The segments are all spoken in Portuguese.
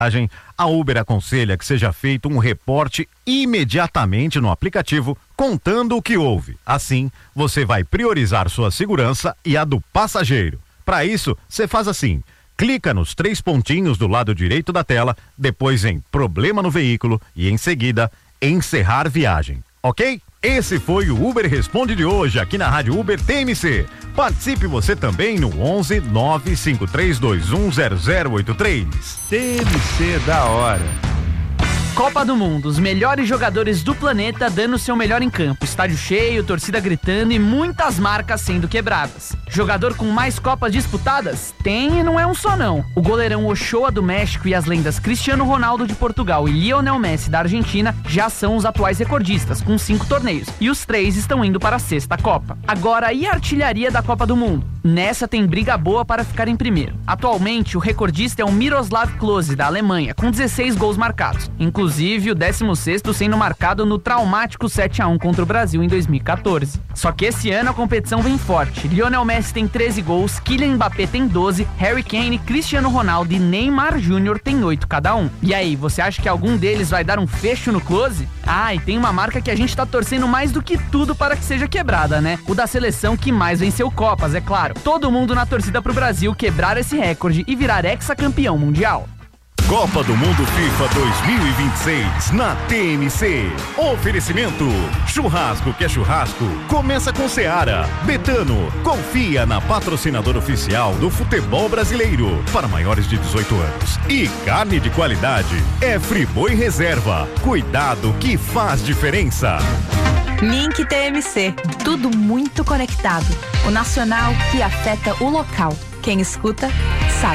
a Uber aconselha que seja feito um reporte imediatamente no aplicativo, contando o que houve. Assim, você vai priorizar sua segurança e a do passageiro. Para isso, você faz assim: clica nos 3 pontinhos do lado direito da tela, depois em problema no veículo e em seguida, encerrar viagem. Ok? Esse foi o Uber Responde de hoje aqui na Rádio Uber TMC. Participe você também no 11 95321 0083. TMC da hora. Copa do Mundo, os melhores jogadores do planeta dando o seu melhor em campo, estádio cheio, torcida gritando e muitas marcas sendo quebradas. Jogador com mais Copas disputadas? Tem e não é um só não. O goleirão Ochoa do México e as lendas Cristiano Ronaldo de Portugal e Lionel Messi da Argentina já são os atuais recordistas, com 5 torneios, e os 3 estão indo para a 6ª Copa. Agora, e a artilharia da Copa do Mundo? Nessa tem briga boa para ficar em primeiro. Atualmente, o recordista é o Miroslav Klose, da Alemanha, com 16 gols marcados. Inclusive, o 16º sendo marcado no traumático 7-1 contra o Brasil em 2014. Só que esse ano a competição vem forte. Lionel Messi tem 13 gols, Kylian Mbappé tem 12, Harry Kane, Cristiano Ronaldo e Neymar Júnior tem 8 cada um. E aí, você acha que algum deles vai dar um fecho no Klose? Ah, e tem uma marca que a gente tá torcendo mais do que tudo para que seja quebrada, né? O da seleção que mais venceu Copas, é claro. Todo mundo na torcida pro Brasil quebrar esse recorde e virar hexacampeão mundial. Copa do Mundo FIFA 2026 na TMC. Oferecimento: churrasco que é churrasco, começa com Seara. Betano, confia na patrocinadora oficial do futebol brasileiro para maiores de 18 anos. E carne de qualidade é Friboi Reserva. Cuidado que faz diferença. Link TMC, tudo muito conectado. O nacional que afeta o local. Quem escuta, sabe.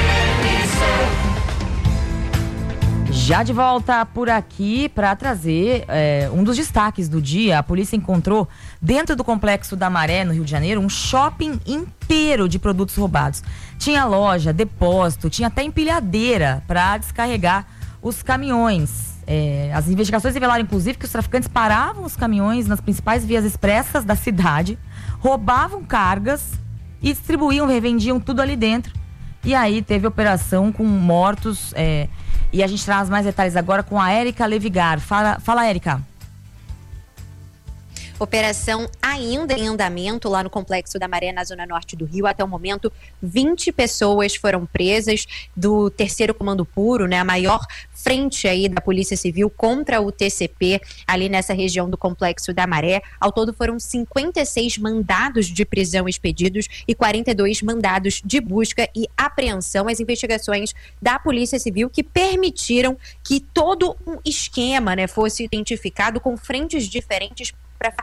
Já de volta por aqui para trazer um dos destaques do dia. A polícia encontrou dentro do Complexo da Maré, no Rio de Janeiro, um shopping inteiro de produtos roubados. Tinha loja, depósito, tinha até empilhadeira para descarregar os caminhões. As investigações revelaram, inclusive, que os traficantes paravam os caminhões nas principais vias expressas da cidade, roubavam cargas e distribuíam, revendiam tudo ali dentro. E aí teve operação com mortos. E a gente traz mais detalhes agora com a Érica Levigar. Fala, Érica. Operação ainda em andamento lá no Complexo da Maré, na zona norte do Rio. Até o momento, 20 pessoas foram presas do 3º Comando Puro, né, a maior frente aí da Polícia Civil contra o TCP, ali nessa região do Complexo da Maré. Ao todo foram 56 mandados de prisão expedidos e 42 mandados de busca e apreensão. As investigações da Polícia Civil que permitiram que todo um esquema, né, fosse identificado com frentes diferentes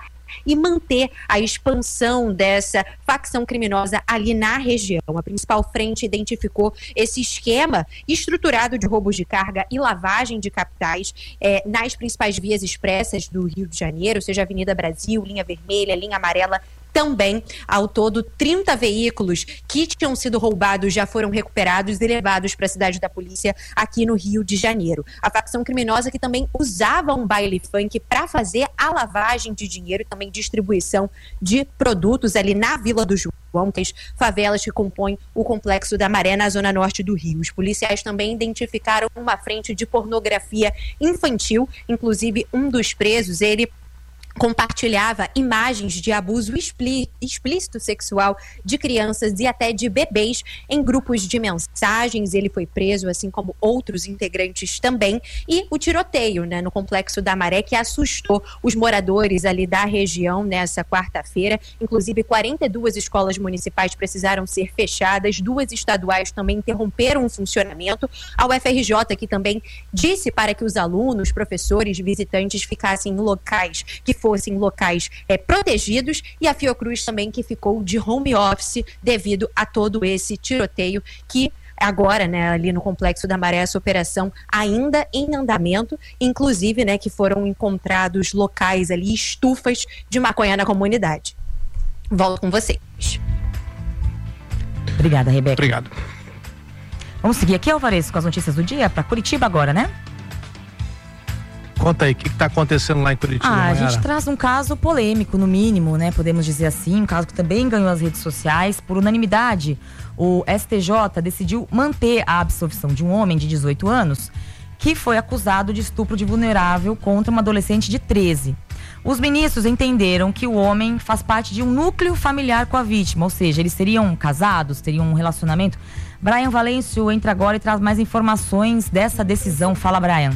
e manter a expansão dessa facção criminosa ali na região. A principal frente identificou esse esquema estruturado de roubos de carga e lavagem de capitais nas principais vias expressas do Rio de Janeiro, seja Avenida Brasil, linha vermelha, linha amarela. Também, ao todo, 30 veículos que tinham sido roubados já foram recuperados e levados para a cidade da polícia aqui no Rio de Janeiro. A facção criminosa que também usava um baile funk para fazer a lavagem de dinheiro e também distribuição de produtos ali na Vila do João, que as favelas que compõem o Complexo da Maré na zona norte do Rio. Os policiais também identificaram uma frente de pornografia infantil, inclusive um dos presos, ele compartilhava imagens de abuso explícito sexual de crianças e até de bebês em grupos de mensagens. Ele foi preso, assim como outros integrantes também. E o tiroteio, né, no Complexo da Maré, que assustou os moradores ali da região nessa quarta-feira. Inclusive, 42 escolas municipais precisaram ser fechadas, 2 estaduais também interromperam o funcionamento. A UFRJ, que também disse para que os alunos, professores, visitantes ficassem em locais que fossem locais protegidos, e a Fiocruz também, que ficou de home office devido a todo esse tiroteio que agora, né, ali no Complexo da Maré, essa operação ainda em andamento, inclusive, né, que foram encontrados locais ali, estufas de maconha na comunidade. Volto com vocês. Obrigada, Rebeca. Obrigado. Vamos seguir aqui, Alvarez, com as notícias do dia para Curitiba agora, né? Conta aí, o que está acontecendo lá em Curitiba, A Mayara? gente traz um caso polêmico, no mínimo, né? Podemos dizer assim, um caso que também ganhou as redes sociais. Por unanimidade, o STJ decidiu manter a absolvição de um homem de 18 anos que foi acusado de estupro de vulnerável contra uma adolescente de 13. Os ministros entenderam que o homem faz parte de um núcleo familiar com a vítima, ou seja, eles seriam casados, teriam um relacionamento. Brian Valêncio entra agora e traz mais informações dessa decisão. Fala, Brian.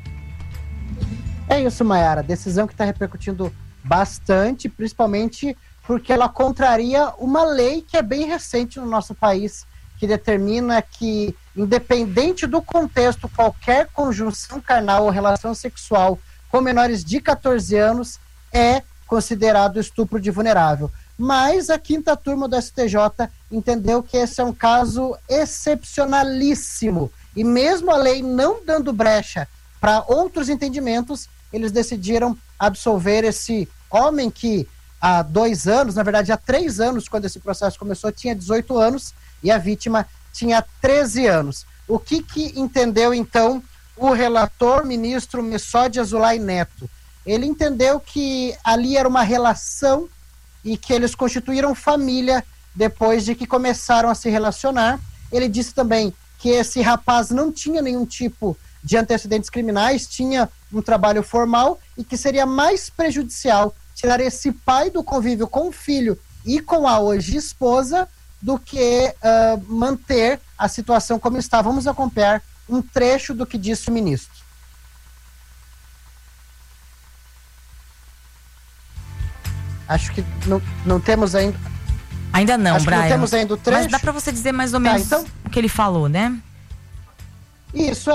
É isso, Mayara. Decisão que está repercutindo bastante, principalmente porque ela contraria uma lei que é bem recente no nosso país, que determina que, independente do contexto, qualquer conjunção carnal ou relação sexual com menores de 14 anos é considerado estupro de vulnerável. Mas a quinta turma do STJ entendeu que esse é um caso excepcionalíssimo. E mesmo a lei não dando brecha para outros entendimentos, eles decidiram absolver esse homem que há 2 anos, na verdade há 3 anos, quando esse processo começou, tinha 18 anos e a vítima tinha 13 anos. O que entendeu então o relator, ministro Messode Azulay Neto? Ele entendeu que ali era uma relação e que eles constituíram família depois de que começaram a se relacionar. Ele disse também que esse rapaz não tinha nenhum tipo de antecedentes criminais, tinha um trabalho formal e que seria mais prejudicial tirar esse pai do convívio com o filho e com a hoje esposa do que manter a situação como está. Vamos acompanhar um trecho do que disse o ministro. Acho que não temos ainda... Ainda não, Acho Brian. que não temos ainda o trecho. Mas dá para você dizer mais ou menos então, o que ele falou, né? Isso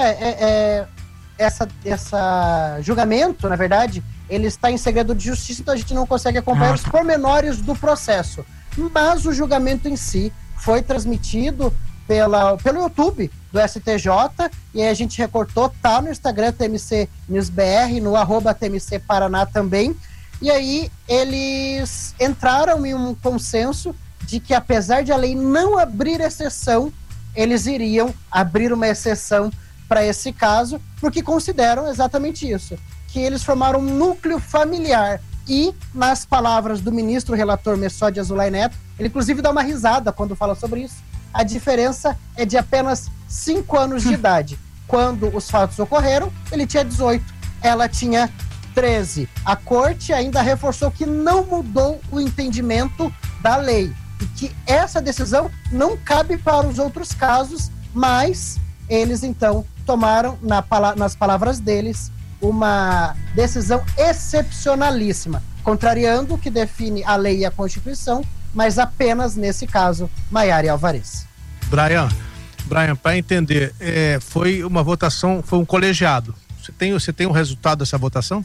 essa julgamento, na verdade, ele está em segredo de justiça, então a gente não consegue acompanhar os pormenores do processo. Mas o julgamento em si foi transmitido pelo YouTube do STJ, e aí a gente recortou, tá no Instagram TMC News BR, no @TMC Paraná também, e aí eles entraram em um consenso de que, apesar de a lei não abrir exceção, eles iriam abrir uma exceção para esse caso, porque consideram exatamente isso, que eles formaram um núcleo familiar. E, nas palavras do ministro relator Messode Azulay Neto, ele inclusive dá uma risada quando fala sobre isso, a diferença é de apenas 5 anos de idade. Quando os fatos ocorreram, ele tinha 18, ela tinha 13. A corte ainda reforçou que não mudou o entendimento da lei e que essa decisão não cabe para os outros casos, mas eles então tomaram, nas palavras deles, uma decisão excepcionalíssima, contrariando o que define a lei e a Constituição, mas apenas nesse caso, Mayara e Alvarez. Brian, para entender, foi uma votação, foi um colegiado. Você tem o resultado dessa votação?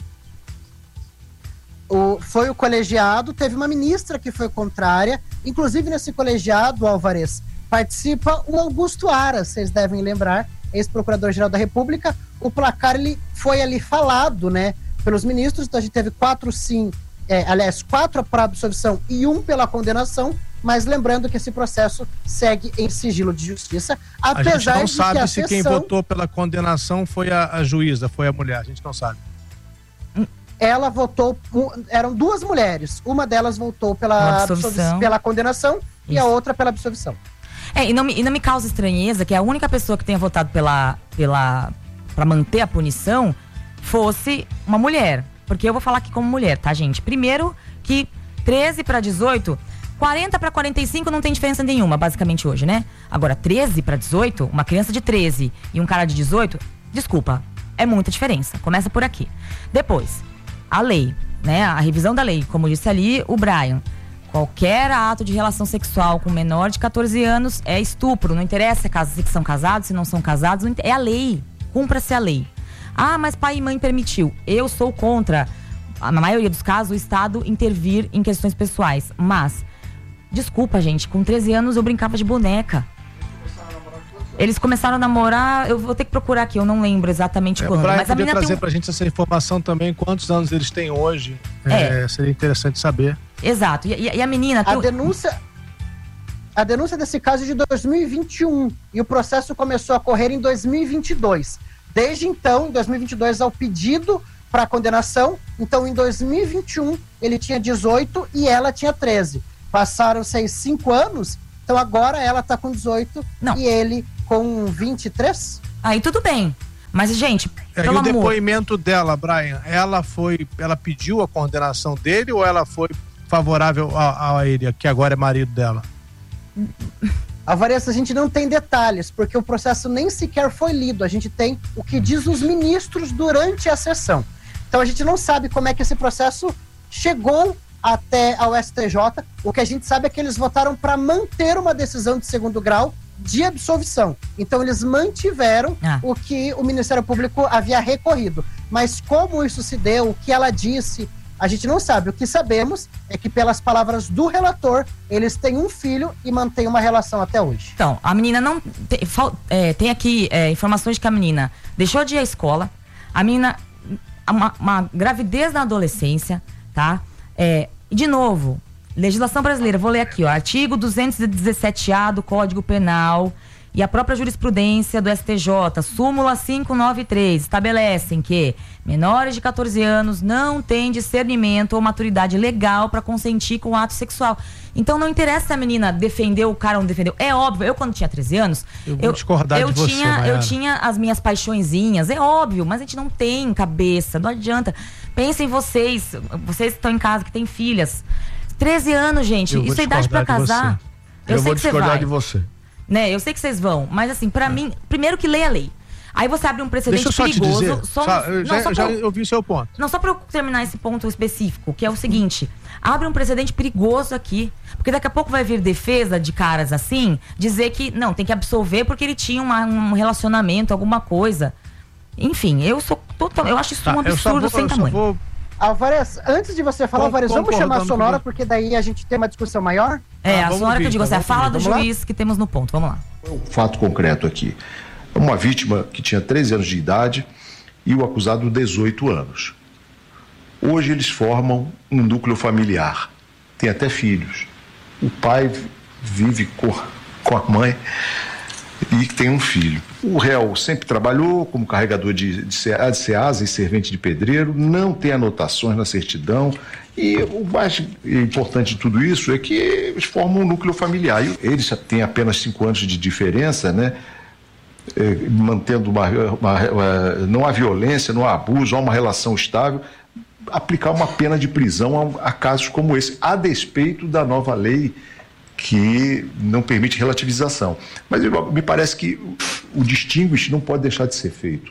Foi o colegiado, teve uma ministra que foi contrária, inclusive nesse colegiado, Alvarez, participa o Augusto Aras, vocês devem lembrar, ex-procurador-geral da República. O placar ele foi ali falado, né, pelos ministros, então a gente teve 4 sim, 4 para absolvição e 1 pela condenação, mas lembrando que esse processo segue em sigilo de justiça, apesar a gente não de sabe que a se quem votou pela condenação foi a juíza, foi a mulher, a gente não sabe. Ela votou, eram 2 mulheres, uma delas votou pela condenação e a outra pela absolvição. E não me causa estranheza que a única pessoa que tenha votado para manter a punição fosse uma mulher. Porque eu vou falar aqui como mulher, tá, gente? Primeiro que 13 para 18, 40 para 45 não tem diferença nenhuma, basicamente hoje, né? Agora, 13 para 18, uma criança de 13 e um cara de 18, desculpa, é muita diferença. Começa por aqui. Depois, a lei, né? A revisão da lei, como disse ali o Brian. Qualquer ato de relação sexual com menor de 14 anos é estupro. Não interessa se são casados, se não são casados. É a lei. Cumpra-se a lei. Ah, mas pai e mãe permitiu. Eu sou contra, na maioria dos casos, o Estado intervir em questões pessoais. Mas, desculpa, gente, com 13 anos eu brincava de boneca. Eles começaram a namorar, eu vou ter que procurar aqui, eu não lembro exatamente quando. Brian, mas a menina trazer pra gente essa informação também, quantos anos eles têm hoje. Seria interessante saber. Exato, e a menina... A denúncia desse caso é de 2021 e o processo começou a correr em 2022. Desde então, em 2022, ao pedido para a condenação. Então, em 2021, ele tinha 18 e ela tinha 13. Passaram-se 5 anos, então agora ela está com 18 e ele com 23? Aí tudo bem. Mas, gente, pelo e o amor... depoimento dela, Brian, ela pediu a condenação dele ou ela foi favorável a ele, que agora é marido dela? A Vanessa, a gente não tem detalhes, porque o processo nem sequer foi lido. A gente tem o que diz os ministros durante a sessão. Então a gente não sabe como é que esse processo chegou até ao STJ. O que a gente sabe é que eles votaram para manter uma decisão de segundo grau de absolvição. Então eles mantiveram o que o Ministério Público havia recorrido. Mas como isso se deu, o que ela disse, a gente não sabe. O que sabemos é que, pelas palavras do relator, eles têm um filho e mantêm uma relação até hoje. Então, a menina não... Tem aqui informações de que a menina deixou de ir à escola, a menina... Uma gravidez na adolescência, tá? De novo, legislação brasileira, vou ler aqui, ó, artigo 217A do Código Penal e a própria jurisprudência do STJ, súmula 593, estabelecem que menores de 14 anos não têm discernimento ou maturidade legal para consentir com o ato sexual. Então não interessa se a menina defendeu o cara ou não defendeu. É óbvio, eu quando tinha 13 anos, eu discordar de você, eu tinha as minhas paixõezinhas, é óbvio, mas a gente não tem cabeça, não adianta. Pensem vocês que estão em casa, que têm filhas. 13 anos, gente, isso é idade para casar. Eu vou discordar de você. Né, eu sei que vocês vão, mas assim, pra mim, primeiro que leia a lei. Aí você abre um precedente perigoso. Deixa eu só te dizer, já ouvi o seu ponto. Não, só pra eu terminar esse ponto específico, que é o seguinte: abre um precedente perigoso aqui, porque daqui a pouco vai vir defesa de caras assim, dizer que não, tem que absolver porque ele tinha um relacionamento, alguma coisa. Enfim, eu acho isso um absurdo sem tamanho. Alvarez, antes de você falar, Alvarez, vamos chamar a Sonora, porque daí a gente tem uma discussão maior? A Sonora que eu digo, a fala do juiz que temos no ponto, vamos lá. Um fato concreto aqui. Uma vítima que tinha 13 anos de idade e o acusado 18 anos. Hoje eles formam um núcleo familiar, tem até filhos. O pai vive com a mãe e tem um filho. O réu sempre trabalhou como carregador de ceasa e servente de pedreiro, não tem anotações na certidão, e o mais importante de tudo isso é que eles formam um núcleo familiar. E eles têm apenas 5 anos de diferença, né? Mantendo não há violência, não há abuso, há uma relação estável, aplicar uma pena de prisão a casos como esse, a despeito da nova lei que não permite relativização. Mas me parece que o distinguish não pode deixar de ser feito.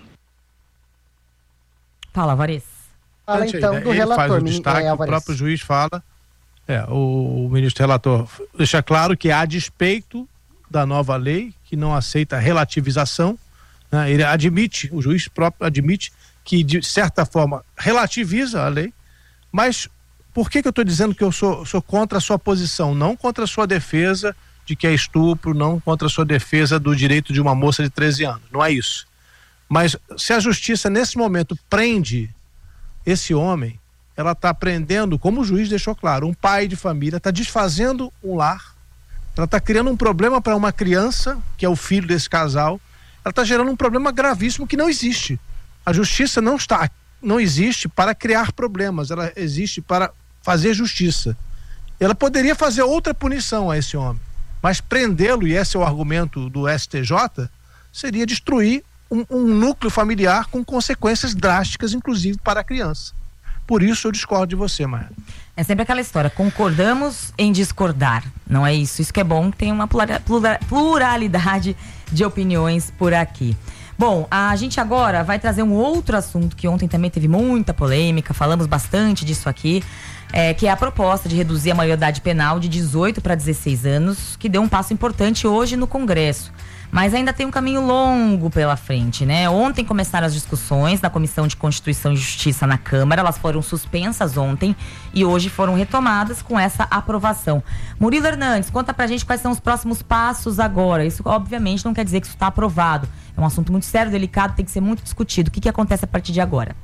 Fala, Alvarez. Fala então do relator. Faz o destaque, o próprio juiz fala, o ministro relator deixa claro que a despeito da nova lei, que não aceita relativização, né, ele admite, o juiz próprio admite que de certa forma relativiza a lei, mas por que eu estou dizendo que eu sou contra a sua posição? Não contra a sua defesa de que é estupro, não contra a sua defesa do direito de uma moça de 13 anos. Não é isso. Mas se a justiça, nesse momento, prende esse homem, ela está prendendo, como o juiz deixou claro, um pai de família, está desfazendo um lar, ela está criando um problema para uma criança, que é o filho desse casal, ela está gerando um problema gravíssimo que não existe. A justiça não existe para criar problemas, ela existe para fazer justiça. Ela poderia fazer outra punição a esse homem, mas prendê-lo, e esse é o argumento do STJ, seria destruir um núcleo familiar com consequências drásticas, inclusive para a criança. Por isso eu discordo de você, Maia. É sempre aquela história, concordamos em discordar, não é isso? Isso que é bom, tem uma pluralidade de opiniões por aqui. Bom, a gente agora vai trazer um outro assunto que ontem também teve muita polêmica, falamos bastante disso aqui, que é a proposta de reduzir a maioridade penal de 18 para 16 anos, que deu um passo importante hoje no Congresso. Mas ainda tem um caminho longo pela frente, né? Ontem começaram as discussões da Comissão de Constituição e Justiça na Câmara, elas foram suspensas ontem e hoje foram retomadas com essa aprovação. Murilo Hernandes, conta pra gente quais são os próximos passos agora. Isso obviamente não quer dizer que isso está aprovado. É um assunto muito sério, delicado, tem que ser muito discutido. O que acontece a partir de agora?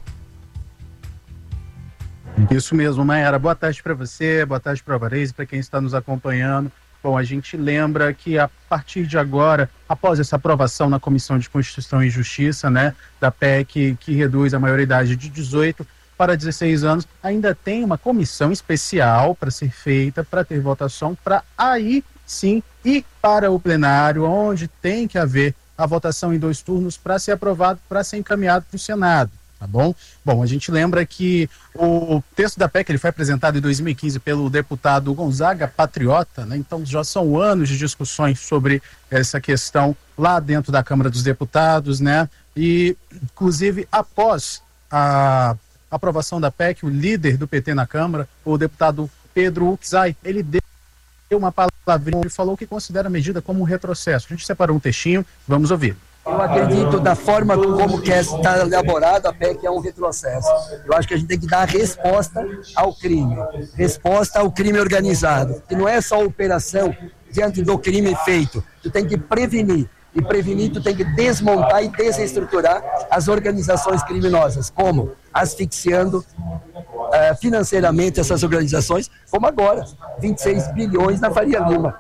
Isso mesmo, Mayara. Boa tarde para você, boa tarde para o Alvarez e para quem está nos acompanhando. Bom, a gente lembra que a partir de agora, após essa aprovação na Comissão de Constituição e Justiça, né, da PEC, que reduz a maioridade de 18 para 16 anos, ainda tem uma comissão especial para ser feita, para ter votação, para aí sim ir para o plenário, onde tem que haver a votação em 2 turnos para ser aprovado, para ser encaminhado para o Senado. Tá bom? Bom, a gente lembra que o texto da PEC ele foi apresentado em 2015 pelo deputado Gonzaga Patriota, né? Então já são anos de discussões sobre essa questão lá dentro da Câmara dos Deputados, né? E, inclusive, após a aprovação da PEC, o líder do PT na Câmara, o deputado Pedro Uczai, ele deu uma palavrinha e falou que considera a medida como um retrocesso. A gente separou um textinho, vamos ouvir. Eu acredito da forma como está elaborado a PEC é um retrocesso. Eu acho que a gente tem que dar resposta ao crime organizado. E não é só operação diante do crime feito. Tu tem que prevenir. E prevenir, tu tem que desmontar e desestruturar as organizações criminosas. Como? Asfixiando financeiramente essas organizações, como agora, 26 bilhões na Faria Lima.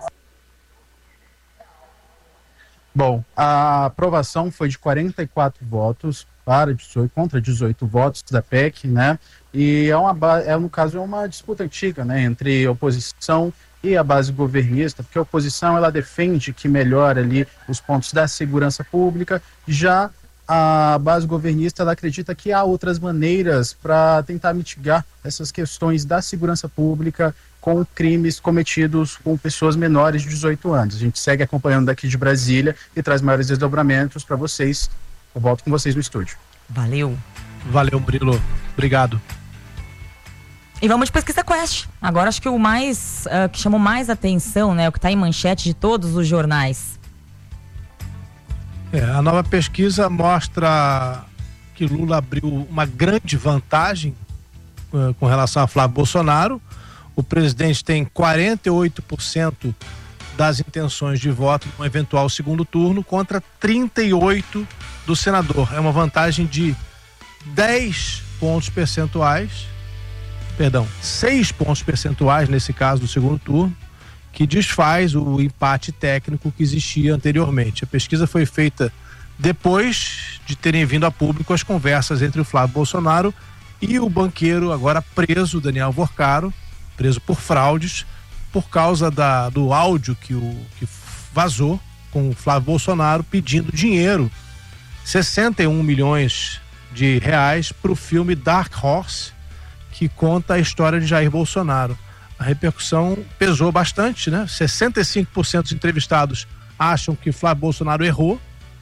Bom, a aprovação foi de 44 votos para 18, contra 18 votos da PEC, né? E no caso, é uma disputa antiga, né? Entre a oposição e a base governista, porque a oposição, ela defende que melhora ali os pontos da segurança pública, já a base governista, ela acredita que há outras maneiras para tentar mitigar essas questões da segurança pública com crimes cometidos com pessoas menores de 18 anos. A gente segue acompanhando daqui de Brasília e traz maiores desdobramentos para vocês. Eu volto com vocês no estúdio. Valeu. Valeu, Murilo. Obrigado. E vamos de pesquisa Quest. Agora acho que o mais que chamou mais atenção, né, o que está em manchete de todos os jornais. A nova pesquisa mostra que Lula abriu uma grande vantagem com relação a Flávio Bolsonaro. O presidente tem 48% das intenções de voto no eventual segundo turno contra 38% do senador. É uma vantagem de 6 pontos percentuais nesse caso do segundo turno, que desfaz o empate técnico que existia anteriormente. A pesquisa foi feita depois de terem vindo a público as conversas entre o Flávio Bolsonaro e o banqueiro agora preso, Daniel Vorcaro, preso por fraudes, por causa do áudio que vazou com o Flávio Bolsonaro pedindo dinheiro, 61 milhões de reais, para o filme Dark Horse, que conta a história de Jair Bolsonaro. A repercussão pesou bastante, né? 65% dos entrevistados acham que Flávio Bolsonaro errou,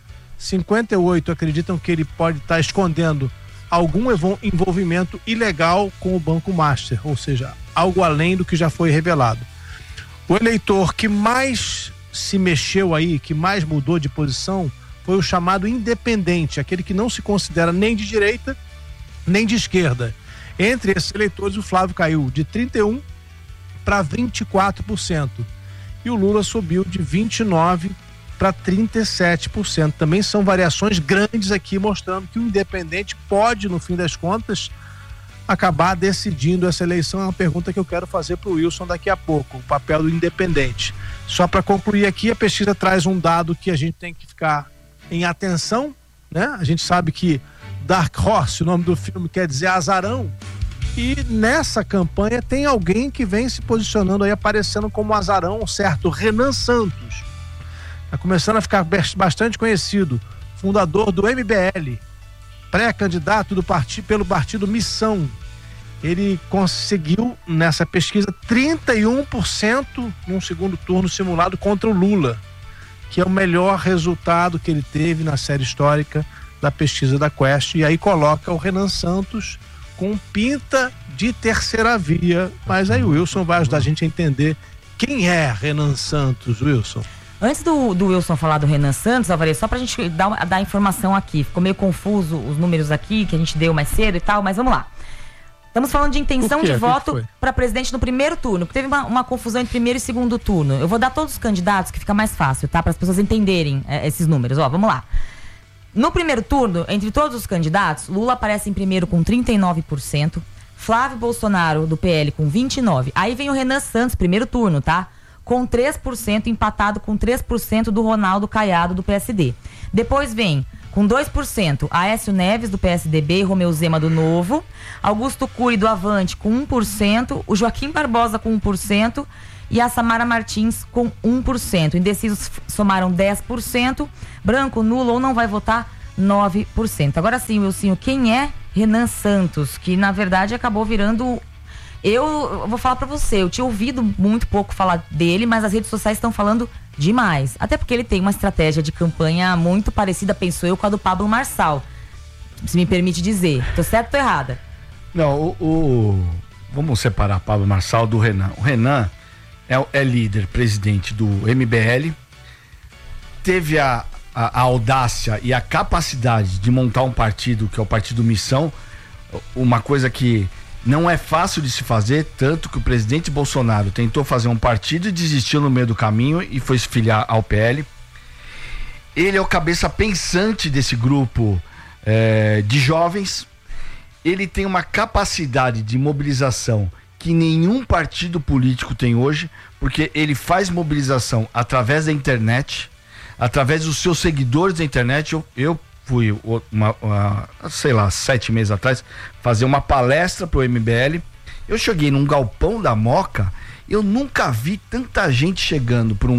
58% acreditam que ele pode estar escondendo algum envolvimento ilegal com o Banco Master, ou seja, algo além do que já foi revelado. O eleitor que mais se mexeu aí, que mais mudou de posição, foi o chamado independente, aquele que não se considera nem de direita nem de esquerda. Entre esses eleitores, o Flávio caiu de 31% para 24%. E o Lula subiu de 29% para 37%. Também são variações grandes aqui, mostrando que o independente pode, no fim das contas, acabar decidindo essa eleição. É uma pergunta que eu quero fazer para o Wilson daqui a pouco, o papel do independente. Só para concluir aqui, a pesquisa traz um dado que a gente tem que ficar em atenção, né? A gente sabe que Dark Horse, o nome do filme, quer dizer azarão, e nessa campanha tem alguém que vem se posicionando aí, aparecendo como azarão, um certo Renan Santos. Está começando a ficar bastante conhecido, fundador do MBL, pré-candidato pelo partido Missão. Ele conseguiu, nessa pesquisa, 31% num segundo turno simulado contra o Lula, que é o melhor resultado que ele teve na série histórica da pesquisa da Quest. E aí coloca o Renan Santos com pinta de terceira via. Mas aí o Wilson vai ajudar a gente a entender quem é Renan Santos, Wilson. Antes do Wilson falar do Renan Santos, Alvarez, só pra gente dar informação aqui. Ficou meio confuso os números aqui que a gente deu mais cedo e tal, mas vamos lá. Estamos falando de intenção de voto para presidente no primeiro turno. Teve uma confusão entre primeiro e segundo turno. Eu vou dar todos os candidatos, que fica mais fácil, tá? Para as pessoas entenderem esses números. Ó, vamos lá. No primeiro turno, entre todos os candidatos, Lula aparece em primeiro com 39%, Flávio Bolsonaro, do PL, com 29%. Aí vem o Renan Santos, primeiro turno, tá? com 3%, empatado com 3% do Ronaldo Caiado, do PSD. Depois vem, com 2%, Aécio Neves, do PSDB, e Romeu Zema, do Novo, Augusto Cury, do Avante, com 1%, o Joaquim Barbosa, com 1%, e a Samara Martins, com 1%. Indecisos somaram 10%, branco, nulo ou não vai votar, 9%. Agora sim, Wilsinho, quem é Renan Santos, que na verdade acabou virando... Eu vou falar pra você, eu tinha ouvido muito pouco falar dele, mas as redes sociais estão falando demais. Até porque ele tem uma estratégia de campanha muito parecida, penso eu, com a do Pablo Marçal. Se me permite dizer. Tô certo ou tô errada? Não, vamos separar Pablo Marçal do Renan. O Renan é líder, presidente do MBL, teve a audácia e a capacidade de montar um partido, que é o Partido Missão, uma coisa que não é fácil de se fazer, tanto que o presidente Bolsonaro tentou fazer um partido e desistiu no meio do caminho e foi se filiar ao PL. Ele é o cabeça pensante desse grupo de jovens. Ele tem uma capacidade de mobilização que nenhum partido político tem hoje, porque ele faz mobilização através da internet, através dos seus seguidores da internet. Eu fui, sei lá, 7 meses atrás, fazer uma palestra pro MBL. Eu cheguei num galpão da Moca, eu nunca vi tanta gente chegando para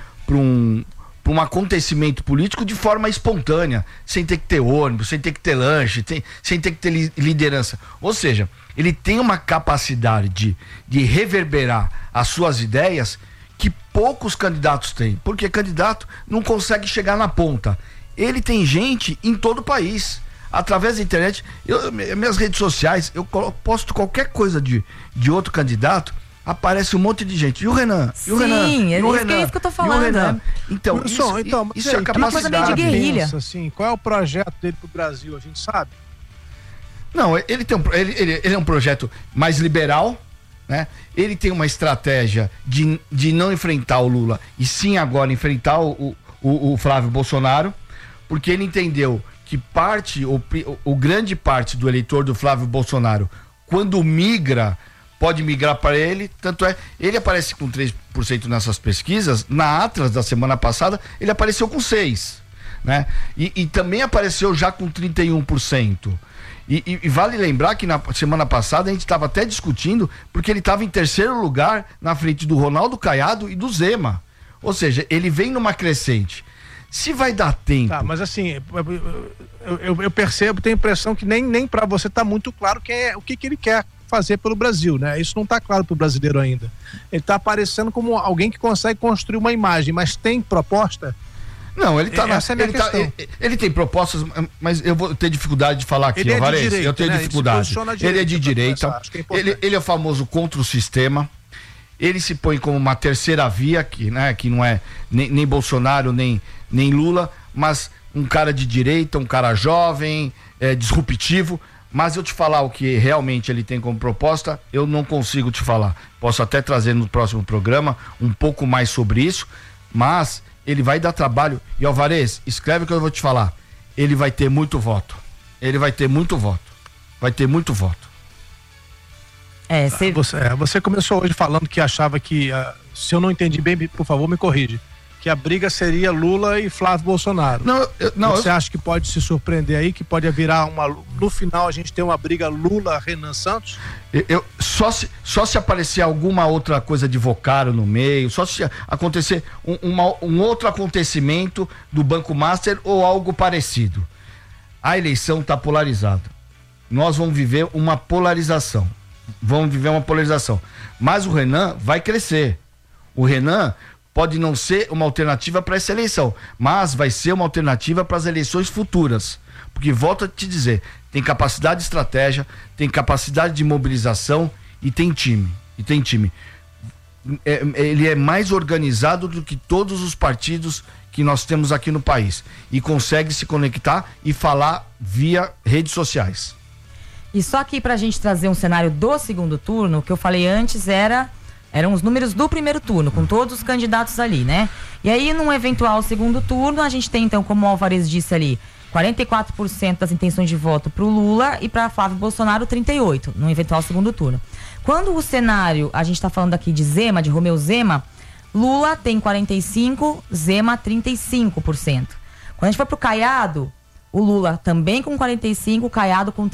um acontecimento político de forma espontânea, sem ter que ter ônibus, sem ter que ter lanche, sem ter que ter liderança. Ou seja, ele tem uma capacidade de reverberar as suas ideias que poucos candidatos têm, porque candidato não consegue chegar na ponta. Ele tem gente em todo o país, através da internet. Minhas redes sociais, eu posto qualquer coisa de outro candidato, aparece um monte de gente. E o Renan? E o Renan? Sim, é isso que eu tô falando. Né? Então, isso é a capacidade. Uma coisa meio de guerrilha. Pensa, assim, qual é o projeto dele pro Brasil? A gente sabe? Não, ele é um projeto mais liberal, né? Ele tem uma estratégia de não enfrentar o Lula e sim agora enfrentar o Flávio Bolsonaro, porque ele entendeu que o grande parte do eleitor do Flávio Bolsonaro, quando migra, pode migrar para ele, tanto é, ele aparece com 3% nessas pesquisas. Na Atlas da semana passada, ele apareceu com 6%, né? E também apareceu já com 31%. E vale lembrar que na semana passada a gente estava até discutindo, porque ele estava em terceiro lugar na frente do Ronaldo Caiado e do Zema. Ou seja, ele vem numa crescente. Se vai dar tempo... Tá, mas assim, eu percebo, tenho a impressão que nem para você tá muito claro o que ele quer fazer pelo Brasil, né? Isso não tá claro pro brasileiro ainda. Ele tá aparecendo como alguém que consegue construir uma imagem, mas tem proposta? Não, ele tá Essa é a minha questão. Ele tem propostas, mas eu vou ter dificuldade de falar aqui, Alvarez. Eu tenho dificuldade. Ele é de direita, ele é famoso contra o sistema. Ele se põe como uma terceira via, que não é nem Bolsonaro, nem Lula, mas um cara de direita, um cara jovem, disruptivo. Mas eu te falar o que realmente ele tem como proposta, eu não consigo te falar. Posso até trazer no próximo programa um pouco mais sobre isso, mas ele vai dar trabalho. E Alvarez, escreve o que eu vou te falar. Ele vai ter muito voto. Ele vai ter muito voto. Vai ter muito voto. Você começou hoje falando que achava que, se eu não entendi bem, por favor, me corrige, que a briga seria Lula e Flávio Bolsonaro. Você acha que pode se surpreender aí, que pode virar no final a gente tem uma briga Lula-Renan Santos? Só se aparecer alguma outra coisa de Vocaro no meio, só se acontecer um outro acontecimento do Banco Master ou algo parecido. A eleição está polarizada. Nós vamos viver uma polarização. Mas o Renan vai crescer. O Renan pode não ser uma alternativa para essa eleição, mas vai ser uma alternativa para as eleições futuras. Porque, volto a te dizer, tem capacidade de estratégia, tem capacidade de mobilização e tem time. Ele é mais organizado do que todos os partidos que nós temos aqui no país. E consegue se conectar e falar via redes sociais. E só aqui pra gente trazer um cenário do segundo turno, o que eu falei antes eram os números do primeiro turno, com todos os candidatos ali, né? E aí, num eventual segundo turno, a gente tem, então, como o Alvarez disse ali, 44% das intenções de voto pro Lula e para Flávio Bolsonaro, 38%, num eventual segundo turno. Quando o cenário, a gente tá falando aqui de Zema, de Romeu Zema, Lula tem 45%, Zema 35%. Quando a gente for pro Caiado, o Lula também com 45%, o Caiado com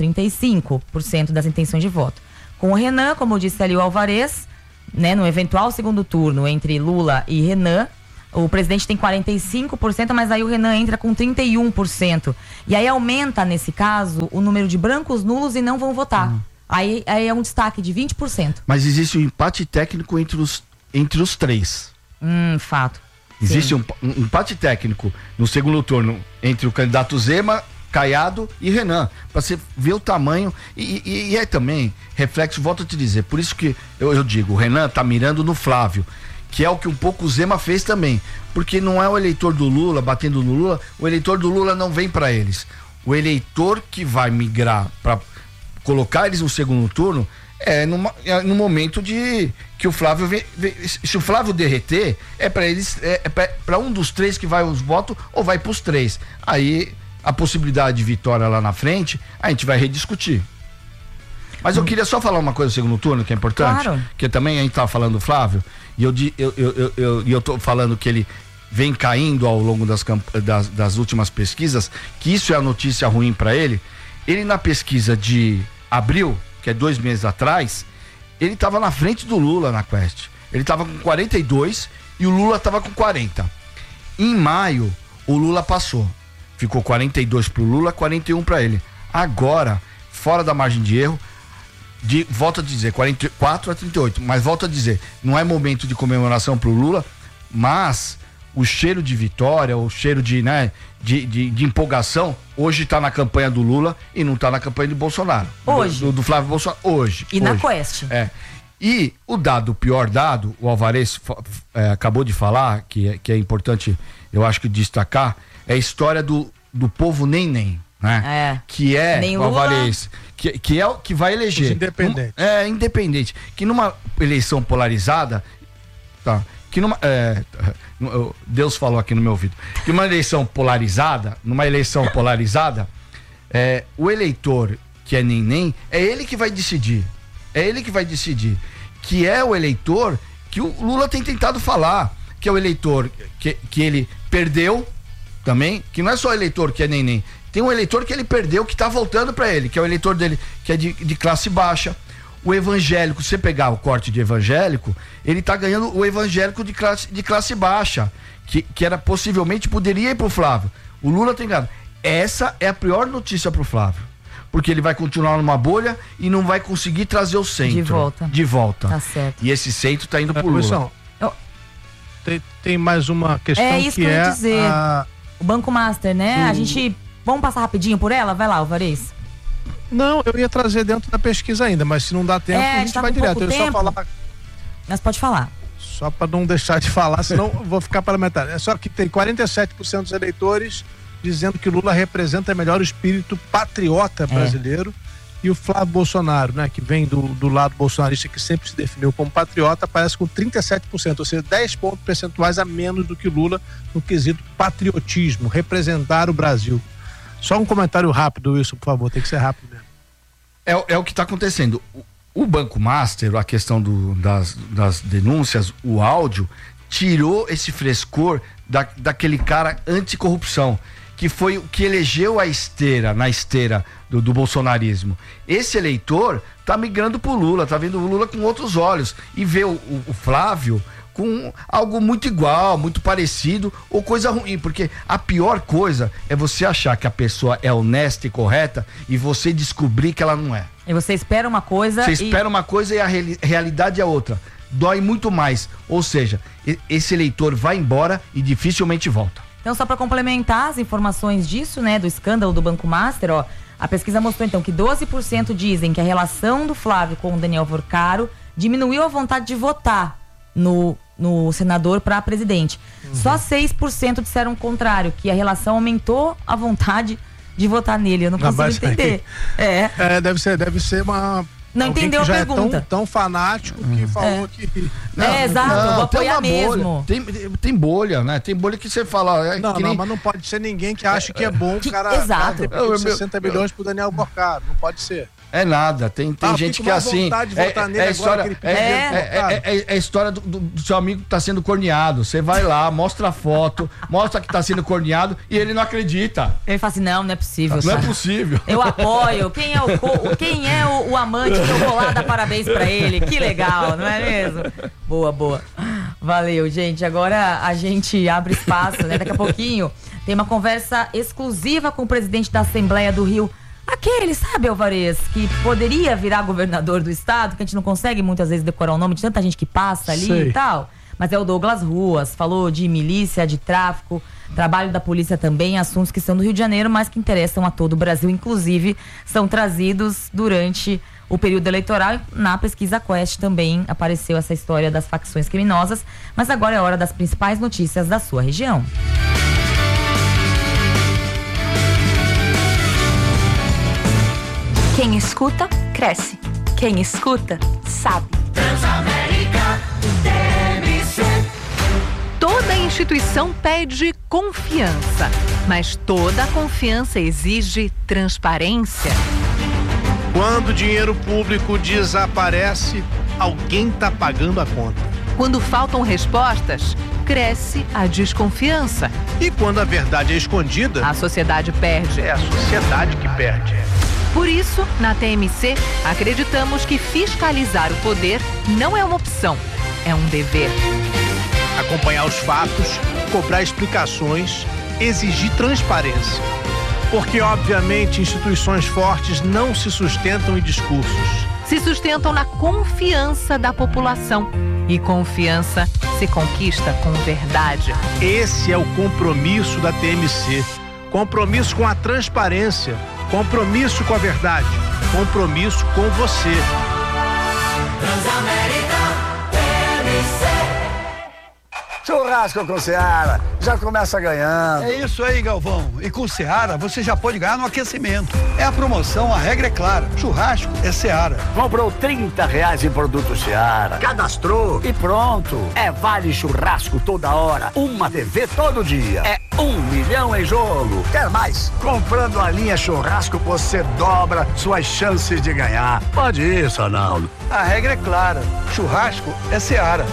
35% das intenções de voto. Com o Renan, como disse ali o Alvarez, né, no eventual segundo turno entre Lula e Renan, o presidente tem 45%, mas aí o Renan entra com 31%. E aí aumenta, nesse caso, o número de brancos nulos e não vão votar. Aí é um destaque de 20%. Mas existe um empate técnico entre os três. Fato. Existe um empate técnico no segundo turno entre o candidato Zema, Caiado e Renan, para você ver o tamanho e é também reflexo, volto a te dizer, por isso que eu digo, o Renan tá mirando no Flávio, que é o que um pouco o Zema fez também, porque não é o eleitor do Lula batendo no Lula, o eleitor do Lula não vem para eles, o eleitor que vai migrar para colocar eles no segundo turno no momento de que o Flávio se o Flávio derreter, é para eles, para um dos três que vai os votos ou vai para os três, aí a possibilidade de vitória lá na frente, a gente vai rediscutir. Mas eu queria só falar uma coisa do segundo turno, que é importante, claro. Que também a gente tava falando do Flávio, e eu tô falando que ele vem caindo ao longo das últimas pesquisas, que isso é a notícia ruim para ele. Ele na pesquisa de abril, que é 2 meses atrás, ele tava na frente do Lula na Quest. Ele tava com 42 e o Lula tava com 40. Em maio, o Lula passou. Ficou 42 pro Lula, 41 para ele. Agora, fora da margem de erro, volto a dizer, 44 a 38, mas volto a dizer, não é momento de comemoração pro Lula, mas o cheiro de vitória, o cheiro de empolgação, hoje tá na campanha do Lula e não tá na campanha do Bolsonaro. Hoje. Do Flávio Bolsonaro, hoje. E na Quest. E o pior dado, o Alvarez acabou de falar, que é importante, eu acho que destacar, é a história do povo nem, né? Que é nem o Alvarez, que é o que vai eleger. Independente. Independente. Que numa eleição polarizada, tá? Que Deus falou aqui no meu ouvido, que numa eleição polarizada, o eleitor que é nem, é ele que vai decidir. Que é o eleitor que o Lula tem tentado falar, que é o eleitor que ele perdeu também, que não é só o eleitor que é nem. Tem um eleitor que ele perdeu, que tá voltando para ele, que é o eleitor dele, que é de classe baixa. O evangélico, se você pegar o corte de evangélico, ele tá ganhando o evangélico de classe baixa, que era possivelmente poderia ir pro Flávio. O Lula tem ganhado. Essa é a pior notícia pro Flávio, porque ele vai continuar numa bolha e não vai conseguir trazer o centro de volta. Tá certo. E esse centro tá indo pro Lula. Tem mais uma questão que eu ia dizer. O Banco Master, né? Vamos passar rapidinho por ela? Vai lá, Alvarez. Não, eu ia trazer dentro da pesquisa ainda, mas se não dá tempo, a gente vai direto. Eu só falar. Mas pode falar. Só para não deixar de falar, senão eu vou ficar para metade. É só que tem 47% dos eleitores dizendo que Lula representa melhor o espírito patriota brasileiro. E o Flávio Bolsonaro, né, que vem do lado bolsonarista, que sempre se definiu como patriota, aparece com 37%, ou seja, 10 pontos percentuais a menos do que Lula no quesito patriotismo, representar o Brasil. Só um comentário rápido, Wilson, por favor, tem que ser rápido mesmo. É o que está acontecendo. O Banco Master, a questão das denúncias, o áudio, tirou esse frescor daquele cara anticorrupção, que foi o que elegeu na esteira do bolsonarismo. Esse eleitor tá migrando pro Lula, tá vendo o Lula com outros olhos e vê o Flávio com algo muito igual, muito parecido ou coisa ruim, porque a pior coisa é você achar que a pessoa é honesta e correta e você descobrir que ela não é. E você espera uma coisa e a realidade é outra. Dói muito mais, ou seja, esse eleitor vai embora e dificilmente volta. Então, só para complementar as informações disso, né, do escândalo do Banco Master, a pesquisa mostrou então que 12% dizem que a relação do Flávio com o Daniel Vorcaro diminuiu a vontade de votar no senador para presidente. Só 6% disseram o contrário, que a relação aumentou a vontade de votar nele. Eu não consigo entender. Deve ser uma Não entendeu a pergunta. É tão fanático que falou que... Exato, vou apoiar mesmo. Tem bolha, né? Tem bolha que você fala... Mas não pode ser ninguém que acha que é bom o cara... Exato. 60 milhões pro Daniel Borcaro, não pode ser. É nada, tem gente que é assim. É a história do seu amigo que tá sendo corneado. Você vai lá, mostra a foto, mostra que tá sendo corneado e ele não acredita. Ele fala assim: não é possível. Não é possível. Eu apoio. Quem é o amante que eu vou lá dar parabéns pra ele? Que legal, não é mesmo? Boa. Valeu, gente. Agora a gente abre espaço, né? Daqui a pouquinho tem uma conversa exclusiva com o presidente da Assembleia do Rio. Aquele, sabe, Alvarez, que poderia virar governador do estado, que a gente não consegue muitas vezes decorar o nome de tanta gente que passa ali e tal. Mas é o Douglas Ruas, falou de milícia, de tráfico, trabalho da polícia também, assuntos que são do Rio de Janeiro, mas que interessam a todo o Brasil, inclusive são trazidos durante o período eleitoral. Na pesquisa Quest também apareceu essa história das facções criminosas, mas agora é hora das principais notícias da sua região. Quem escuta, cresce. Quem escuta, sabe. Transamérica TMC. Toda instituição pede confiança, mas toda confiança exige transparência. Quando o dinheiro público desaparece, alguém está pagando a conta. Quando faltam respostas, cresce a desconfiança. E quando a verdade é escondida, a sociedade perde. É a sociedade que perde. Por isso, na TMC, acreditamos que fiscalizar o poder não é uma opção, é um dever. Acompanhar os fatos, cobrar explicações, exigir transparência. Porque, obviamente, instituições fortes não se sustentam em discursos. Se sustentam na confiança da população. E confiança se conquista com verdade. Esse é o compromisso da TMC. Compromisso com a transparência. Compromisso com a verdade. Compromisso com você. Transamérica TMC. Churrasco com Seara, já começa ganhando. É isso aí, Galvão. E com Seara você já pode ganhar no aquecimento. É a promoção, a regra é clara. Churrasco é Seara. Comprou R$30 em produto Seara, cadastrou e pronto. É vale churrasco toda hora, uma TV todo dia. É 1 milhão em jogo. Quer mais? Comprando a linha churrasco você dobra suas chances de ganhar. Pode ir, Sonaldo. A regra é clara. Churrasco é Seara.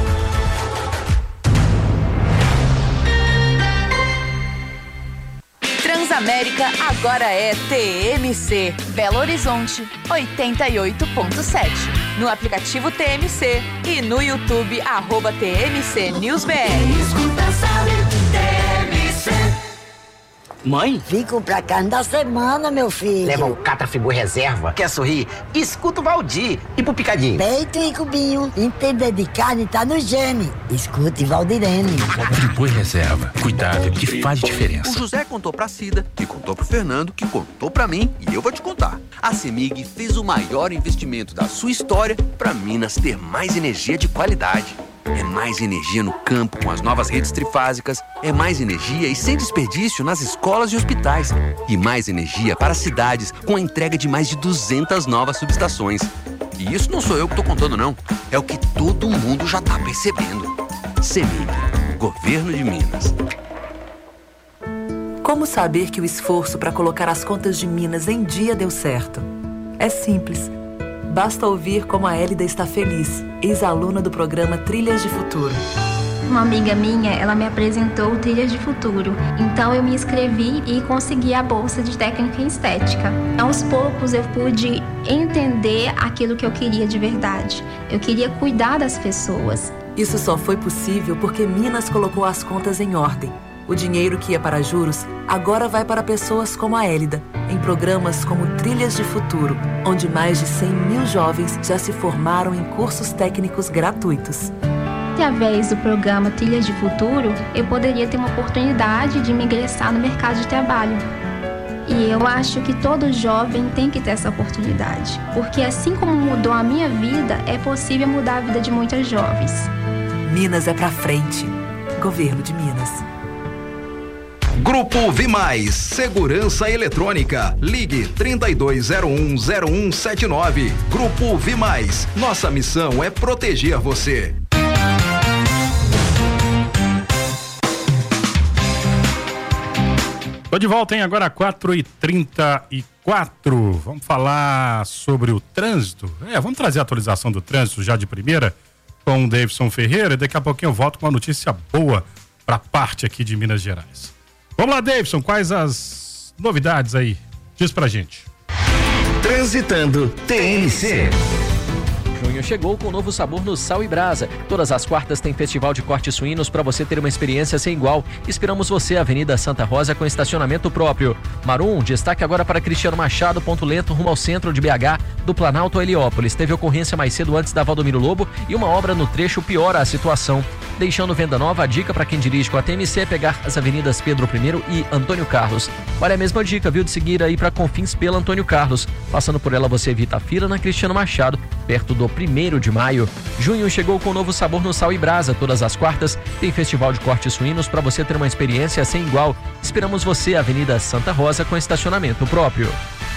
Transamérica agora é TMC. Belo Horizonte, 88.7. No aplicativo TMC e no YouTube, @TMC News BR. Escuta, sabe, TMC. Mãe? Vim comprar carne da semana, meu filho. Leva um Catrafigu reserva. Quer sorrir? Escuta o Valdir. E pro picadinho? Peito e cubinho. Entender de carne tá no gene. Escute Valdirene. Friboi reserva. Cuidado que faz diferença. O José contou pra Cida, que contou pro Fernando, que contou pra mim e eu vou te contar. A CEMIG fez o maior investimento da sua história pra Minas ter mais energia de qualidade. É mais energia no campo com as novas redes trifásicas, é mais energia e sem desperdício nas escolas e hospitais, e mais energia para as cidades com a entrega de mais de 200 novas subestações. E isso não sou eu que estou contando não, é o que todo mundo já está percebendo. CEMIG, Governo de Minas. Como saber que o esforço para colocar as contas de Minas em dia deu certo? É simples. Basta ouvir como a Hélida está feliz, ex-aluna do programa Trilhas de Futuro. Uma amiga minha, ela me apresentou o Trilhas de Futuro. Então eu me inscrevi e consegui a bolsa de técnica em estética. Aos poucos eu pude entender aquilo que eu queria de verdade. Eu queria cuidar das pessoas. Isso só foi possível porque Minas colocou as contas em ordem. O dinheiro que ia para juros agora vai para pessoas como a Hélida, em programas como Trilhas de Futuro, onde mais de 100 mil jovens já se formaram em cursos técnicos gratuitos. Através do programa Trilhas de Futuro, eu poderia ter uma oportunidade de me ingressar no mercado de trabalho. E eu acho que todo jovem tem que ter essa oportunidade, porque assim como mudou a minha vida, é possível mudar a vida de muitas jovens. Minas é pra frente. Governo de Minas. Grupo Vimais, Segurança Eletrônica. Ligue 32010179. Grupo Vimais, nossa missão é proteger você. Tô de volta, hein? Agora 4h34. Vamos falar sobre o trânsito. Vamos trazer a atualização do trânsito já de primeira com o Davidson Ferreira. E daqui a pouquinho eu volto com uma notícia boa para a parte aqui de Minas Gerais. Vamos lá, Davidson, quais as novidades aí? Diz pra gente. Transitando TNC. Junho chegou com um novo sabor no Sal e Brasa. Todas as quartas tem festival de cortes suínos para você ter uma experiência sem igual. Esperamos você, Avenida Santa Rosa, com estacionamento próprio. Marum, destaque agora para Cristiano Machado, ponto lento rumo ao centro de BH, do Planalto a Heliópolis. Teve ocorrência mais cedo antes da Valdomiro Lobo e uma obra no trecho piora a situação. Deixando Venda Nova, a dica para quem dirige com a TMC é pegar as avenidas Pedro I e Antônio Carlos. Vale a mesma dica, viu, de seguir aí para Confins pela Antônio Carlos. Passando por ela você evita a fila na Cristiano Machado, perto do 1º de maio. Junho chegou com um novo sabor no Sal e Brasa. Todas as quartas tem festival de cortes suínos para você ter uma experiência sem igual. Esperamos você, Avenida Santa Rosa, com estacionamento próprio.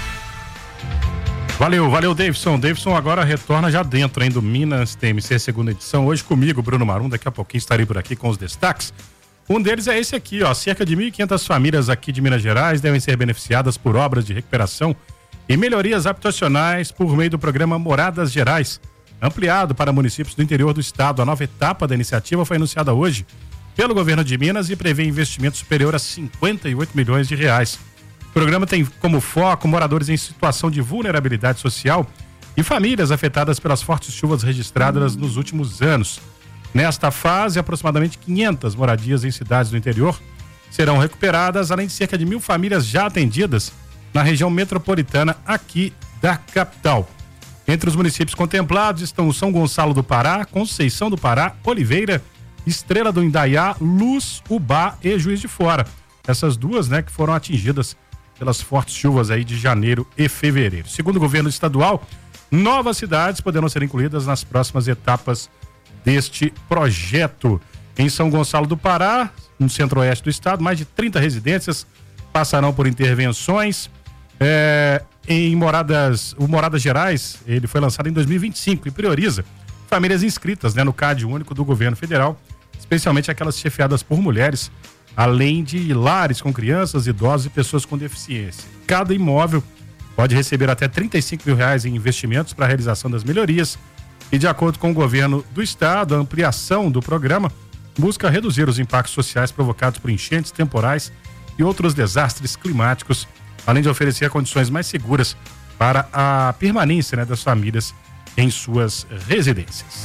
Valeu, Davidson. Davidson agora retorna já dentro, hein, do Minas TMC, segunda edição. Hoje comigo, Bruno Marum. Daqui a pouquinho estarei por aqui com os destaques. Um deles é esse aqui, ó. Cerca de 1.500 famílias aqui de Minas Gerais devem ser beneficiadas por obras de recuperação e melhorias habitacionais por meio do programa Moradas Gerais, ampliado para municípios do interior do estado. A nova etapa da iniciativa foi anunciada hoje pelo governo de Minas e prevê investimento superior a 58 milhões de reais. O programa tem como foco moradores em situação de vulnerabilidade social e famílias afetadas pelas fortes chuvas registradas nos últimos anos. Nesta fase, aproximadamente 500 moradias em cidades do interior serão recuperadas, além de cerca de 1.000 famílias já atendidas na região metropolitana aqui da capital. Entre os municípios contemplados estão o São Gonçalo do Pará, Conceição do Pará, Oliveira, Estrela do Indaiá, Luz, Ubá e Juiz de Fora. Essas duas, né, que foram atingidas pelas fortes chuvas aí de janeiro e fevereiro. Segundo o governo estadual, novas cidades poderão ser incluídas nas próximas etapas deste projeto. Em São Gonçalo do Pará, no centro-oeste do estado, mais de 30 residências passarão por intervenções. Em Moradas Gerais, ele foi lançado em 2025 e prioriza famílias inscritas, né, no CAD único do governo federal, especialmente aquelas chefiadas por mulheres, além de lares com crianças, idosos e pessoas com deficiência. Cada imóvel pode receber até R$35 mil em investimentos para a realização das melhorias e, de acordo com o governo do estado, a ampliação do programa busca reduzir os impactos sociais provocados por enchentes, temporais e outros desastres climáticos, além de oferecer condições mais seguras para a permanência, né, das famílias em suas residências.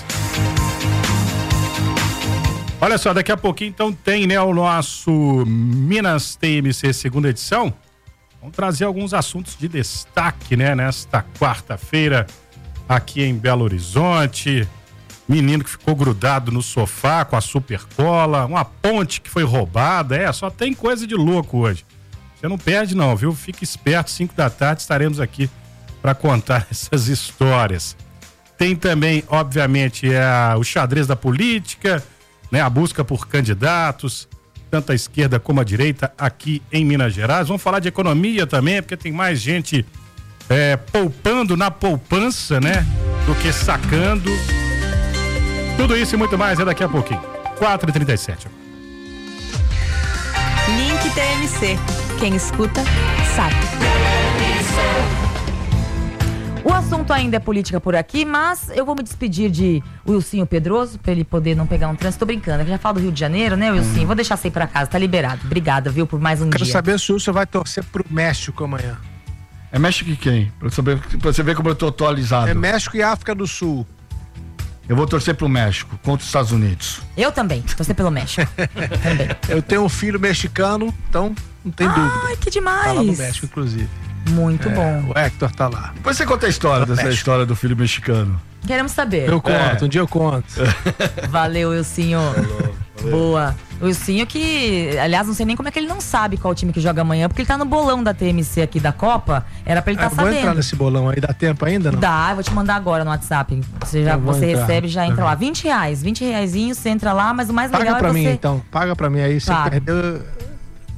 Olha só, daqui a pouquinho então tem, né, o nosso Minas TMC segunda edição. Vamos trazer alguns assuntos de destaque, né, nesta quarta-feira aqui em Belo Horizonte. Menino que ficou grudado no sofá com a Supercola, uma ponte que foi roubada, só tem coisa de louco hoje. Você não perde não, viu? Fique esperto, 5 da tarde estaremos aqui para contar essas histórias. Tem também, obviamente, o xadrez da política, né? A busca por candidatos, tanto a esquerda como a direita aqui em Minas Gerais. Vamos falar de economia também, porque tem mais gente poupando na poupança, né? Do que sacando. Tudo isso e muito mais é daqui a pouquinho. 4h37. Link TMC. Quem escuta, sabe. O assunto ainda é política por aqui, mas eu vou me despedir de Wilsinho Pedroso, pra ele poder não pegar um trânsito. Tô brincando, eu já falo do Rio de Janeiro, né, Wilsinho? Vou deixar você ir pra casa, tá liberado. Obrigada, viu, por mais um dia. Quero saber se o Wilson vai torcer pro México amanhã. É México e quem? Pra você ver como eu tô atualizado. É México e África do Sul. Eu vou torcer pro México contra os Estados Unidos. Eu também, torcer pelo México. Também. Eu tenho um filho mexicano, então não tem dúvida. Ai, que demais. Tá lá no México, inclusive. Muito bom. O Hector tá lá. Depois você conta a história dessa história do filho mexicano. Queremos saber. Eu conto, um dia eu conto. Valeu, Wilsinho. Valeu. Boa. O Wilsinho que, aliás, não sei nem como é que ele não sabe qual time que joga amanhã, porque ele tá no bolão da TMC aqui da Copa. Era pra ele estar sabendo. Vou entrar nesse bolão aí, dá tempo ainda, não? Dá, eu vou te mandar agora no WhatsApp. Você recebe, já entra lá. R$20, 20 reaisinho, você entra lá, mas o mais legal paga pra é mim, você... então. Paga pra mim aí, você perdeu...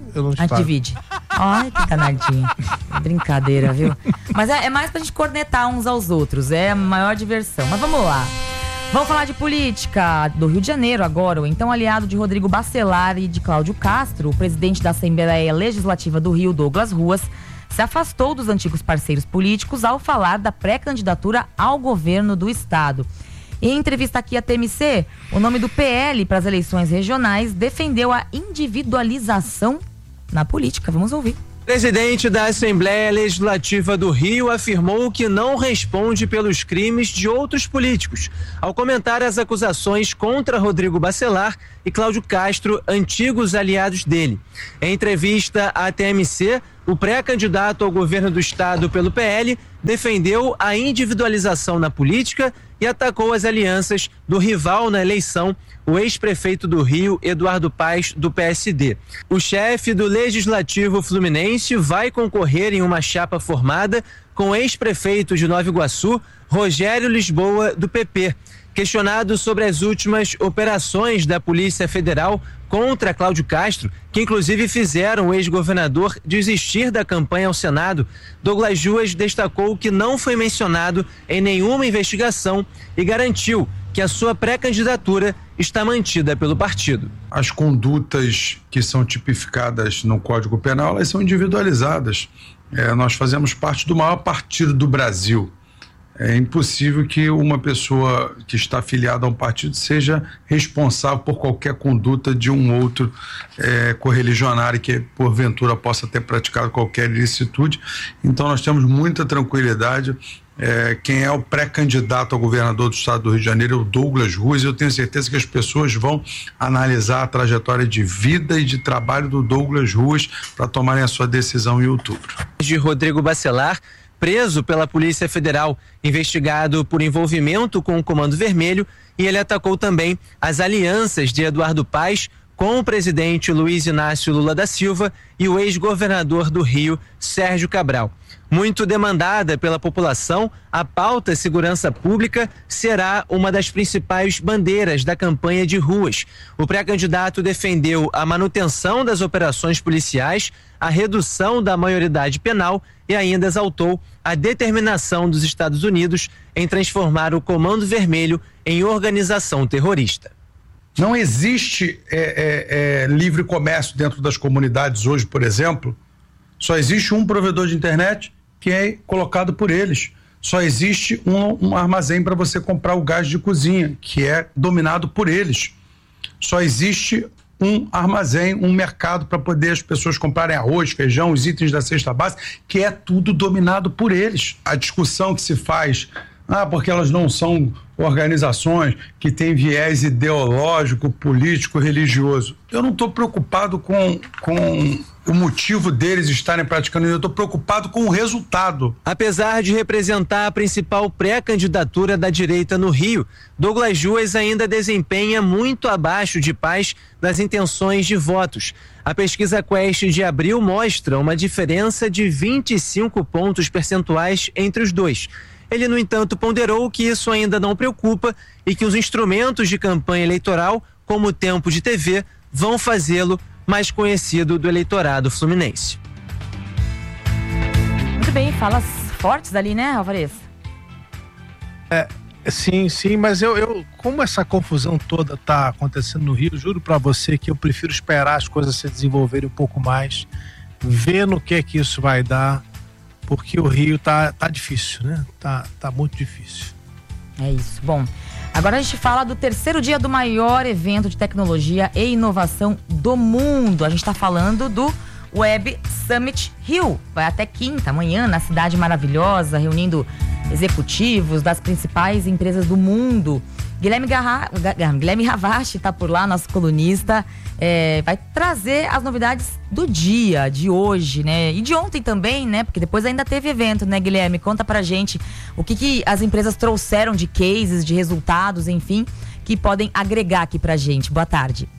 eu não te A gente falo. divide. Ai, que danadinho. Brincadeira, viu? Mas é mais pra gente cornetar uns aos outros. É a maior diversão. Mas vamos lá. Vamos falar de política do Rio de Janeiro agora. O então aliado de Rodrigo Bacelar e de Cláudio Castro, o presidente da Assembleia Legislativa do Rio, Douglas Ruas, se afastou dos antigos parceiros políticos ao falar da pré-candidatura ao governo do estado. Em entrevista aqui à TMC, o nome do PL para as eleições regionais defendeu a individualização na política. Vamos ouvir. Presidente da Assembleia Legislativa do Rio afirmou que não responde pelos crimes de outros políticos, ao comentar as acusações contra Rodrigo Bacelar e Cláudio Castro, antigos aliados dele. Em entrevista à TMC, o pré-candidato ao governo do estado pelo PL defendeu a individualização na política e atacou as alianças do rival na eleição, o ex-prefeito do Rio, Eduardo Paes, do PSD. O chefe do Legislativo Fluminense vai concorrer em uma chapa formada com o ex-prefeito de Nova Iguaçu, Rogério Lisboa, do PP. Questionado sobre as últimas operações da Polícia Federal contra Cláudio Castro, que inclusive fizeram o ex-governador desistir da campanha ao Senado, Douglas Ruas destacou que não foi mencionado em nenhuma investigação e garantiu que a sua pré-candidatura está mantida pelo partido. As condutas que são tipificadas no Código Penal, elas são individualizadas. Nós fazemos parte do maior partido do Brasil. É impossível que uma pessoa que está afiliada a um partido seja responsável por qualquer conduta de um outro correligionário que, porventura, possa ter praticado qualquer ilicitude. Então, nós temos muita tranquilidade. Quem é o pré-candidato ao governador do estado do Rio de Janeiro é o Douglas Ruas. Eu tenho certeza que as pessoas vão analisar a trajetória de vida e de trabalho do Douglas Ruas para tomarem a sua decisão em outubro. De Rodrigo Bacelar, preso pela Polícia Federal, investigado por envolvimento com o Comando Vermelho, e ele atacou também as alianças de Eduardo Paes com o presidente Luiz Inácio Lula da Silva e o ex-governador do Rio, Sérgio Cabral. Muito demandada pela população, a pauta segurança pública será uma das principais bandeiras da campanha de Ruas. O pré-candidato defendeu a manutenção das operações policiais, a redução da maioridade penal e ainda exaltou a determinação dos Estados Unidos em transformar o Comando Vermelho em organização terrorista. Não existe livre comércio dentro das comunidades hoje, por exemplo. Só existe um provedor de internet que é colocado por eles. Só existe um armazém para você comprar o gás de cozinha, que é dominado por eles. Só existe um armazém, um mercado para poder as pessoas comprarem arroz, feijão, os itens da cesta básica, que é tudo dominado por eles. A discussão que se faz, porque elas não são organizações que têm viés ideológico, político, religioso. Eu não estou preocupado com o motivo deles estarem praticando isso, eu estou preocupado com o resultado. Apesar de representar a principal pré-candidatura da direita no Rio, Douglas Ruas ainda desempenha muito abaixo de Paes nas intenções de votos. A pesquisa Quest de abril mostra uma diferença de 25 pontos percentuais entre os dois. Ele, no entanto, ponderou que isso ainda não preocupa e que os instrumentos de campanha eleitoral, como o tempo de TV, vão fazê-lo mais conhecido do eleitorado fluminense. Muito bem, falas fortes ali, né, Alvarez? Sim, mas eu como essa confusão toda tá acontecendo no Rio, juro pra você que eu prefiro esperar as coisas se desenvolverem um pouco mais, ver no que é que isso vai dar, porque o Rio tá difícil, né? Tá muito difícil. É isso. Bom, agora a gente fala do terceiro dia do maior evento de tecnologia e inovação do mundo. A gente tá falando do Web Summit Rio. Vai até quinta, amanhã, na cidade maravilhosa, reunindo executivos das principais empresas do mundo. Guilherme Ravache tá por lá, nosso colunista, vai trazer as novidades do dia, de hoje, né? E de ontem também, né? Porque depois ainda teve evento, né, Guilherme? Conta pra gente o que as empresas trouxeram de cases, de resultados, enfim, que podem agregar aqui pra gente. Boa tarde.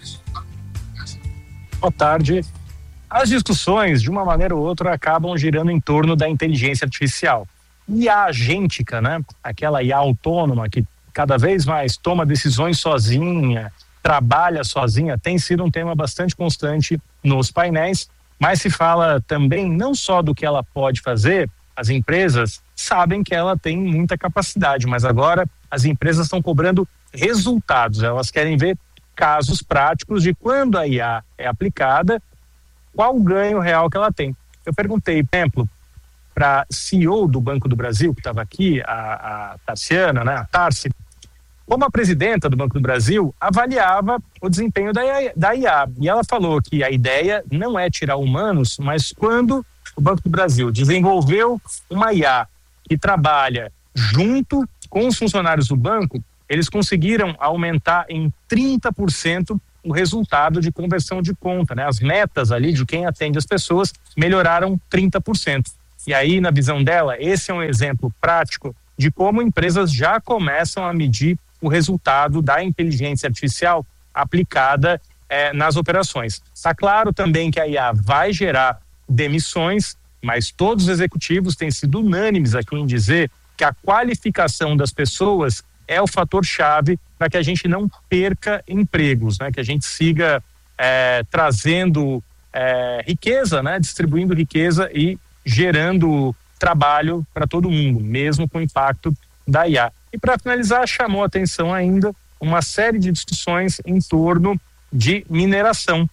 Boa tarde. As discussões, de uma maneira ou outra, acabam girando em torno da inteligência artificial. IA agêntica, né? Aquela IA autônoma que cada vez mais toma decisões sozinha, trabalha sozinha, tem sido um tema bastante constante nos painéis, mas se fala também não só do que ela pode fazer. As empresas sabem que ela tem muita capacidade, mas agora as empresas estão cobrando resultados. Elas querem ver casos práticos de quando a IA é aplicada, qual o ganho real que ela tem. Eu perguntei, por exemplo, para a CEO do Banco do Brasil, que estava aqui, a Tarciana, né, a Tarci, como a presidenta do Banco do Brasil avaliava o desempenho da IA. E ela falou que a ideia não é tirar humanos, mas quando o Banco do Brasil desenvolveu uma IA que trabalha junto com os funcionários do banco, eles conseguiram aumentar em 30% o resultado de conversão de conta, né? As metas ali de quem atende as pessoas melhoraram 30%. E aí, na visão dela, esse é um exemplo prático de como empresas já começam a medir o resultado da inteligência artificial aplicada nas operações. Está claro também que a IA vai gerar demissões, mas todos os executivos têm sido unânimes aqui em dizer que a qualificação das pessoas é o fator-chave para que a gente não perca empregos, né? Que a gente siga trazendo riqueza, né? Distribuindo riqueza e gerando trabalho para todo mundo, mesmo com o impacto da IA. E para finalizar, chamou a atenção ainda uma série de discussões em torno de mineração.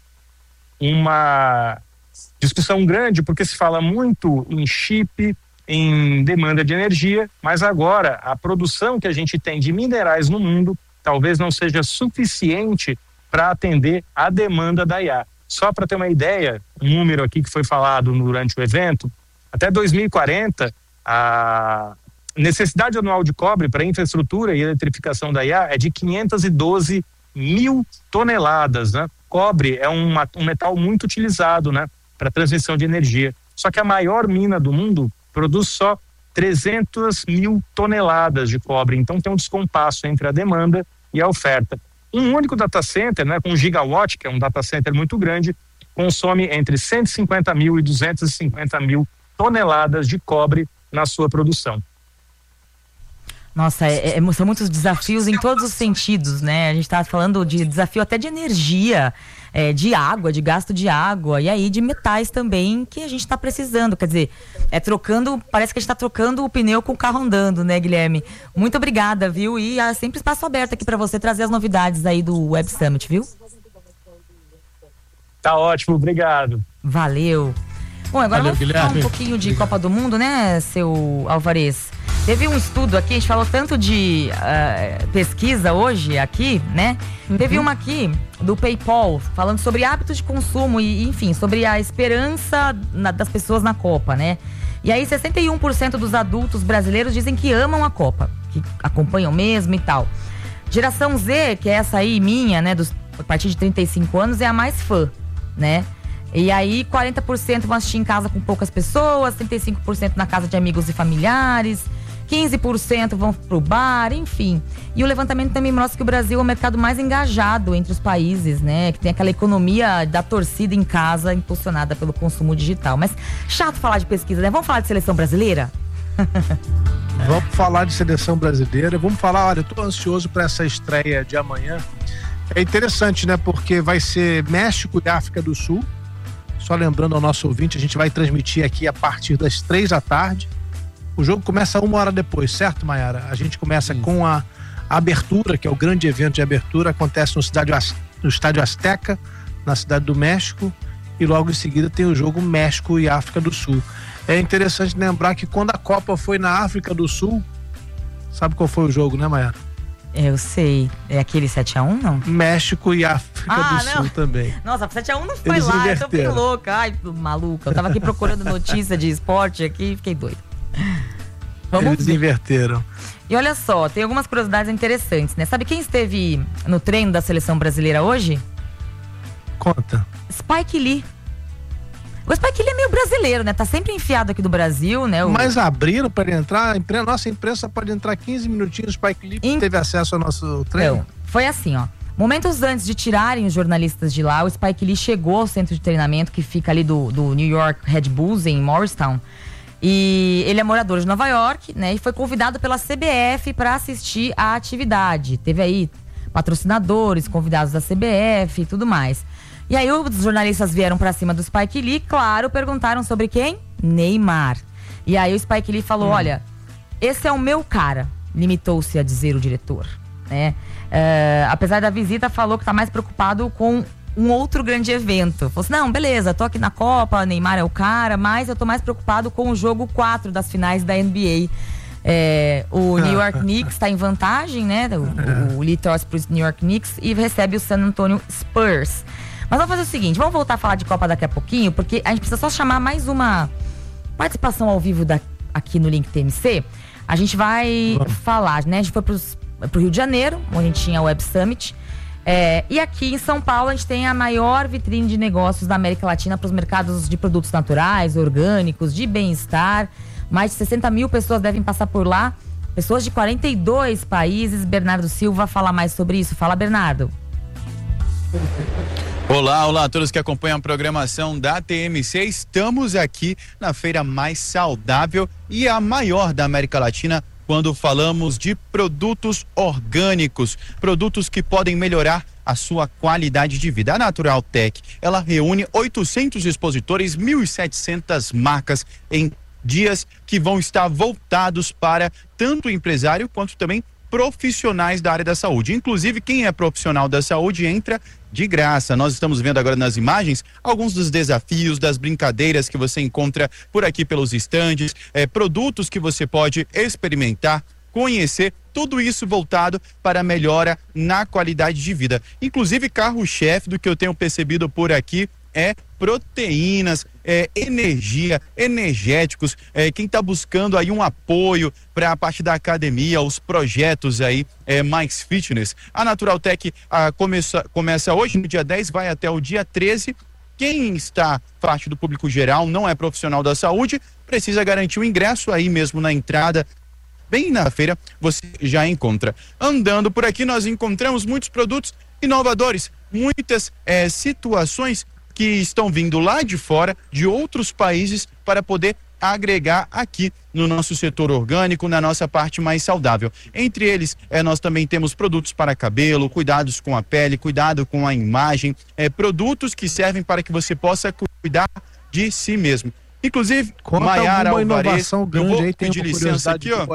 Uma discussão grande porque se fala muito em chip, em demanda de energia, mas agora a produção que a gente tem de minerais no mundo talvez não seja suficiente para atender a demanda da IA. Só para ter uma ideia, um número aqui que foi falado durante o evento, até 2040, a necessidade anual de cobre para infraestrutura e eletrificação da IA é de 512 mil toneladas, né? Cobre é um metal muito utilizado, né, para transmissão de energia. Só que a maior mina do mundo produz só 300 mil toneladas de cobre. Então tem um descompasso entre a demanda e a oferta. Um único data center, né, com 1 gigawatt, que é um data center muito grande, consome entre 150 mil e 250 mil toneladas de cobre na sua produção. Nossa, são muitos desafios em todos os sentidos, né? A gente está falando de desafio até de energia, de água, de gasto de água, e aí de metais também, que a gente está precisando. Quer dizer, parece que a gente está trocando o pneu com o carro andando, né, Guilherme? Muito obrigada, viu? E sempre espaço aberto aqui para você trazer as novidades aí do Web Summit, viu? Tá ótimo, obrigado. Valeu. Bom, agora vamos falar um pouquinho de Copa do Mundo, né, seu Alvarez? Teve um estudo aqui, a gente falou tanto de pesquisa hoje aqui, né? Teve uma aqui do PayPal, falando sobre hábitos de consumo e, enfim, sobre a esperança das pessoas na Copa, né? E aí 61% dos adultos brasileiros dizem que amam a Copa, que acompanham mesmo e tal. Geração Z, que é essa aí minha, né, a partir de 35 anos, é a mais fã, né? E aí 40% vão assistir em casa com poucas pessoas, 35% na casa de amigos e familiares, 15% vão pro bar, enfim. E o levantamento também mostra que o Brasil é o mercado mais engajado entre os países, né? Que tem aquela economia da torcida em casa, impulsionada pelo consumo digital. Mas chato falar de pesquisa, né? Vamos falar de seleção brasileira? Vamos falar de seleção brasileira. Vamos falar, olha, eu tô ansioso para essa estreia de amanhã. É interessante, né? Porque vai ser México e África do Sul. Só lembrando ao nosso ouvinte, a gente vai transmitir aqui a partir das 3h. O jogo começa 1 hora depois, certo, Mayara? A gente começa com a abertura, que é o grande evento de abertura, acontece no Estádio Azteca, na cidade do México, e logo em seguida tem o jogo México e África do Sul. É interessante lembrar que quando a Copa foi na África do Sul, sabe qual foi o jogo, né, Mayara? Eu sei. É aquele 7-1, não? México e África do Sul também. Nossa, 7-1 não foi lá, eu tô bem louca. Ai, maluca. Eu tava aqui procurando notícia de esporte aqui e fiquei doida. Eles inverteram. E olha só, tem algumas curiosidades interessantes, né? Sabe quem esteve no treino da seleção brasileira hoje? Conta. Spike Lee. O Spike Lee é meio brasileiro, né? Tá sempre enfiado aqui do Brasil, né? Mas abriram para ele entrar, a nossa imprensa pode entrar 15 minutinhos, o Spike Lee teve acesso ao nosso treino. Então, foi assim, ó. Momentos antes de tirarem os jornalistas de lá, o Spike Lee chegou ao centro de treinamento que fica ali do New York Red Bulls, em Morristown. E ele é morador de Nova York, né? E foi convidado pela CBF para assistir à atividade. Teve aí patrocinadores, convidados da CBF e tudo mais. E aí os jornalistas vieram pra cima do Spike Lee, claro, perguntaram sobre quem? Neymar. E aí o Spike Lee falou, olha, esse é o meu cara, limitou-se a dizer o diretor, né? Apesar da visita, falou que tá mais preocupado com um outro grande evento. Falou assim, não, beleza, tô aqui na Copa, Neymar é o cara, mas eu tô mais preocupado com o jogo 4 das finais da NBA. O New York Knicks tá em vantagem, né? O Lee torce pro New York Knicks e recebe o San Antonio Spurs. Mas vamos fazer o seguinte, vamos voltar a falar de Copa daqui a pouquinho, porque a gente precisa só chamar mais uma participação ao vivo aqui no Link TMC. A gente vai falar, né? A gente foi pro Rio de Janeiro, onde a gente tinha a Web Summit. E aqui em São Paulo a gente tem a maior vitrine de negócios da América Latina para os mercados de produtos naturais, orgânicos, de bem-estar. Mais de 60 mil pessoas devem passar por lá. Pessoas de 42 países. Bernardo Silva fala mais sobre isso. Fala, Bernardo. Olá a todos que acompanham a programação da TMC. Estamos aqui na feira mais saudável e a maior da América Latina quando falamos de produtos orgânicos, produtos que podem melhorar a sua qualidade de vida. A Natural Tech, ela reúne 800 expositores, 1.700 marcas em dias que vão estar voltados para tanto o empresário quanto também profissionais da área da saúde. Inclusive, quem é profissional da saúde entra de graça. Nós estamos vendo agora nas imagens alguns dos desafios, das brincadeiras que você encontra por aqui pelos estandes, produtos que você pode experimentar, conhecer, tudo isso voltado para a melhora na qualidade de vida. Inclusive, carro-chefe do que eu tenho percebido por aqui é proteínas, energia, energéticos, quem está buscando aí um apoio para a parte da academia, os projetos aí mais fitness. A Natural Tech começa hoje, no dia 10, vai até o dia 13. Quem está parte do público geral, não é profissional da saúde, precisa garantir o ingresso aí mesmo na entrada. Bem na feira você já encontra. Andando por aqui nós encontramos muitos produtos inovadores, muitas situações que estão vindo lá de fora, de outros países, para poder agregar aqui no nosso setor orgânico, na nossa parte mais saudável. Entre eles, nós também temos produtos para cabelo, cuidados com a pele, cuidado com a imagem, produtos que servem para que você possa cuidar de si mesmo. Inclusive, Maiara Alvarez, eu vou pedir licença aqui, ó.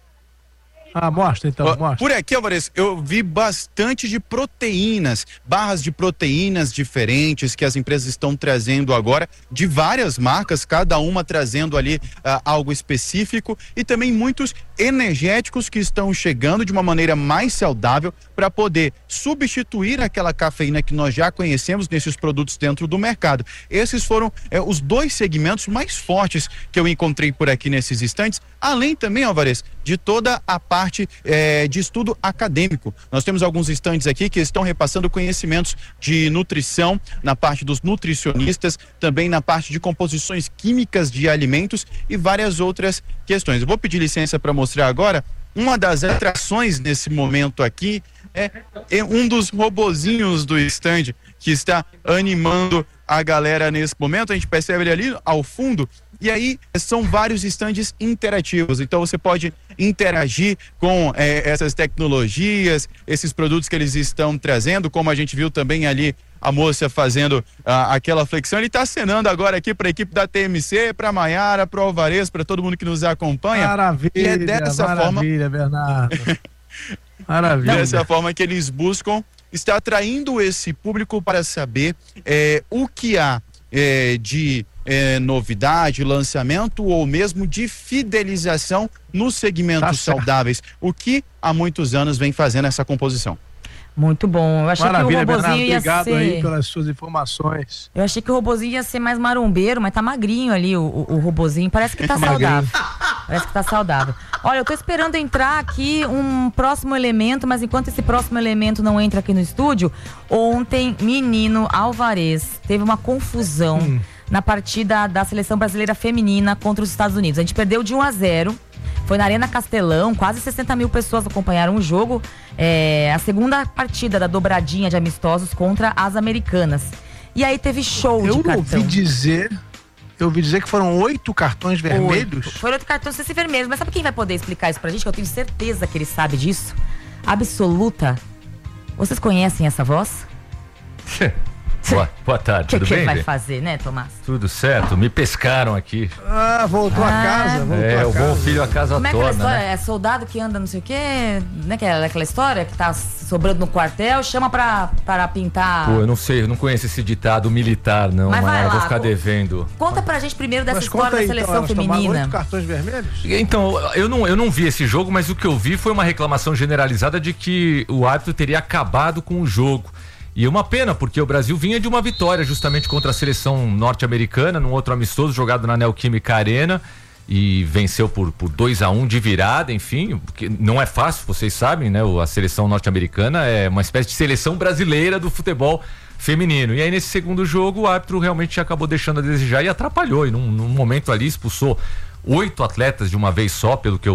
Mostra então, mostra. Por aqui, Alvarez, eu vi bastante de proteínas, barras de proteínas diferentes que as empresas estão trazendo agora, de várias marcas, cada uma trazendo ali algo específico, e também muitos energéticos que estão chegando de uma maneira mais saudável para poder substituir aquela cafeína que nós já conhecemos nesses produtos dentro do mercado. Esses foram os dois segmentos mais fortes que eu encontrei por aqui nesses estantes, além também, Alvarez, de toda a parte de estudo acadêmico. Nós temos alguns estandes aqui que estão repassando conhecimentos de nutrição, na parte dos nutricionistas, também na parte de composições químicas de alimentos e várias outras questões. Eu vou pedir licença para mostrar agora. Uma das atrações nesse momento aqui é um dos robozinhos do stand que está animando a galera nesse momento. A gente percebe ele ali ao fundo. E aí são vários estandes interativos, então você pode interagir com essas tecnologias, esses produtos que eles estão trazendo, como a gente viu também ali a moça fazendo aquela flexão. Ele está acenando agora aqui para a equipe da TMC, para a Maiara, para o Alvarez, para todo mundo que nos acompanha. Maravilha, e é dessa maravilha, Bernardo. Maravilha. Dessa forma que eles buscam estar atraindo esse público para saber o que há de novidade, lançamento ou mesmo de fidelização nos segmentos saudáveis, o que há muitos anos vem fazendo essa composição. Muito bom. Eu achei Maravilha, que o robozinho Bernardo, ia obrigado ser... aí pelas suas informações. Eu achei que o robozinho ia ser mais marombeiro, mas tá magrinho ali o robozinho. Parece que tá saudável. Parece que tá saudável. Olha, eu tô esperando entrar aqui um próximo elemento, mas enquanto esse próximo elemento não entra aqui no estúdio, ontem, menino Alvarez teve uma confusão na partida da seleção brasileira feminina contra os Estados Unidos. A gente perdeu de 1-0. Foi na Arena Castelão, quase 60 mil pessoas acompanharam o jogo. A segunda partida da dobradinha de amistosos contra as americanas. E aí teve show de cartão. Eu ouvi dizer que foram 8 cartões vermelhos. Foram 8 cartões vermelhos, mas sabe quem vai poder explicar isso pra gente? Que eu tenho certeza que ele sabe disso. Absoluta. Vocês conhecem essa voz? Boa tarde, tudo que bem? O que vai fazer, né, Tomás? Tudo certo, me pescaram aqui. Voltou a casa. O bom filho a casa Como é torna, aquela história? né? É soldado que anda não sei o quê, né? Que é aquela história que tá sobrando no quartel, chama pra pintar. Pô, eu não sei, eu não conheço esse ditado militar, não, Mas vai eu lá, vou ficar devendo. Conta pra gente primeiro dessa história da seleção elas tomaram feminina. 8 cartões vermelhos? Então, eu não vi esse jogo, mas o que eu vi foi uma reclamação generalizada de que o árbitro teria acabado com o jogo. E uma pena, porque o Brasil vinha de uma vitória justamente contra a seleção norte-americana, num outro amistoso jogado na Neoquímica Arena, e venceu por 2-1 de virada, enfim, porque não é fácil, vocês sabem, né? A seleção norte-americana é uma espécie de seleção brasileira do futebol feminino. E aí nesse segundo jogo o árbitro realmente acabou deixando a desejar e atrapalhou, e num momento ali expulsou 8 atletas de uma vez só, pelo que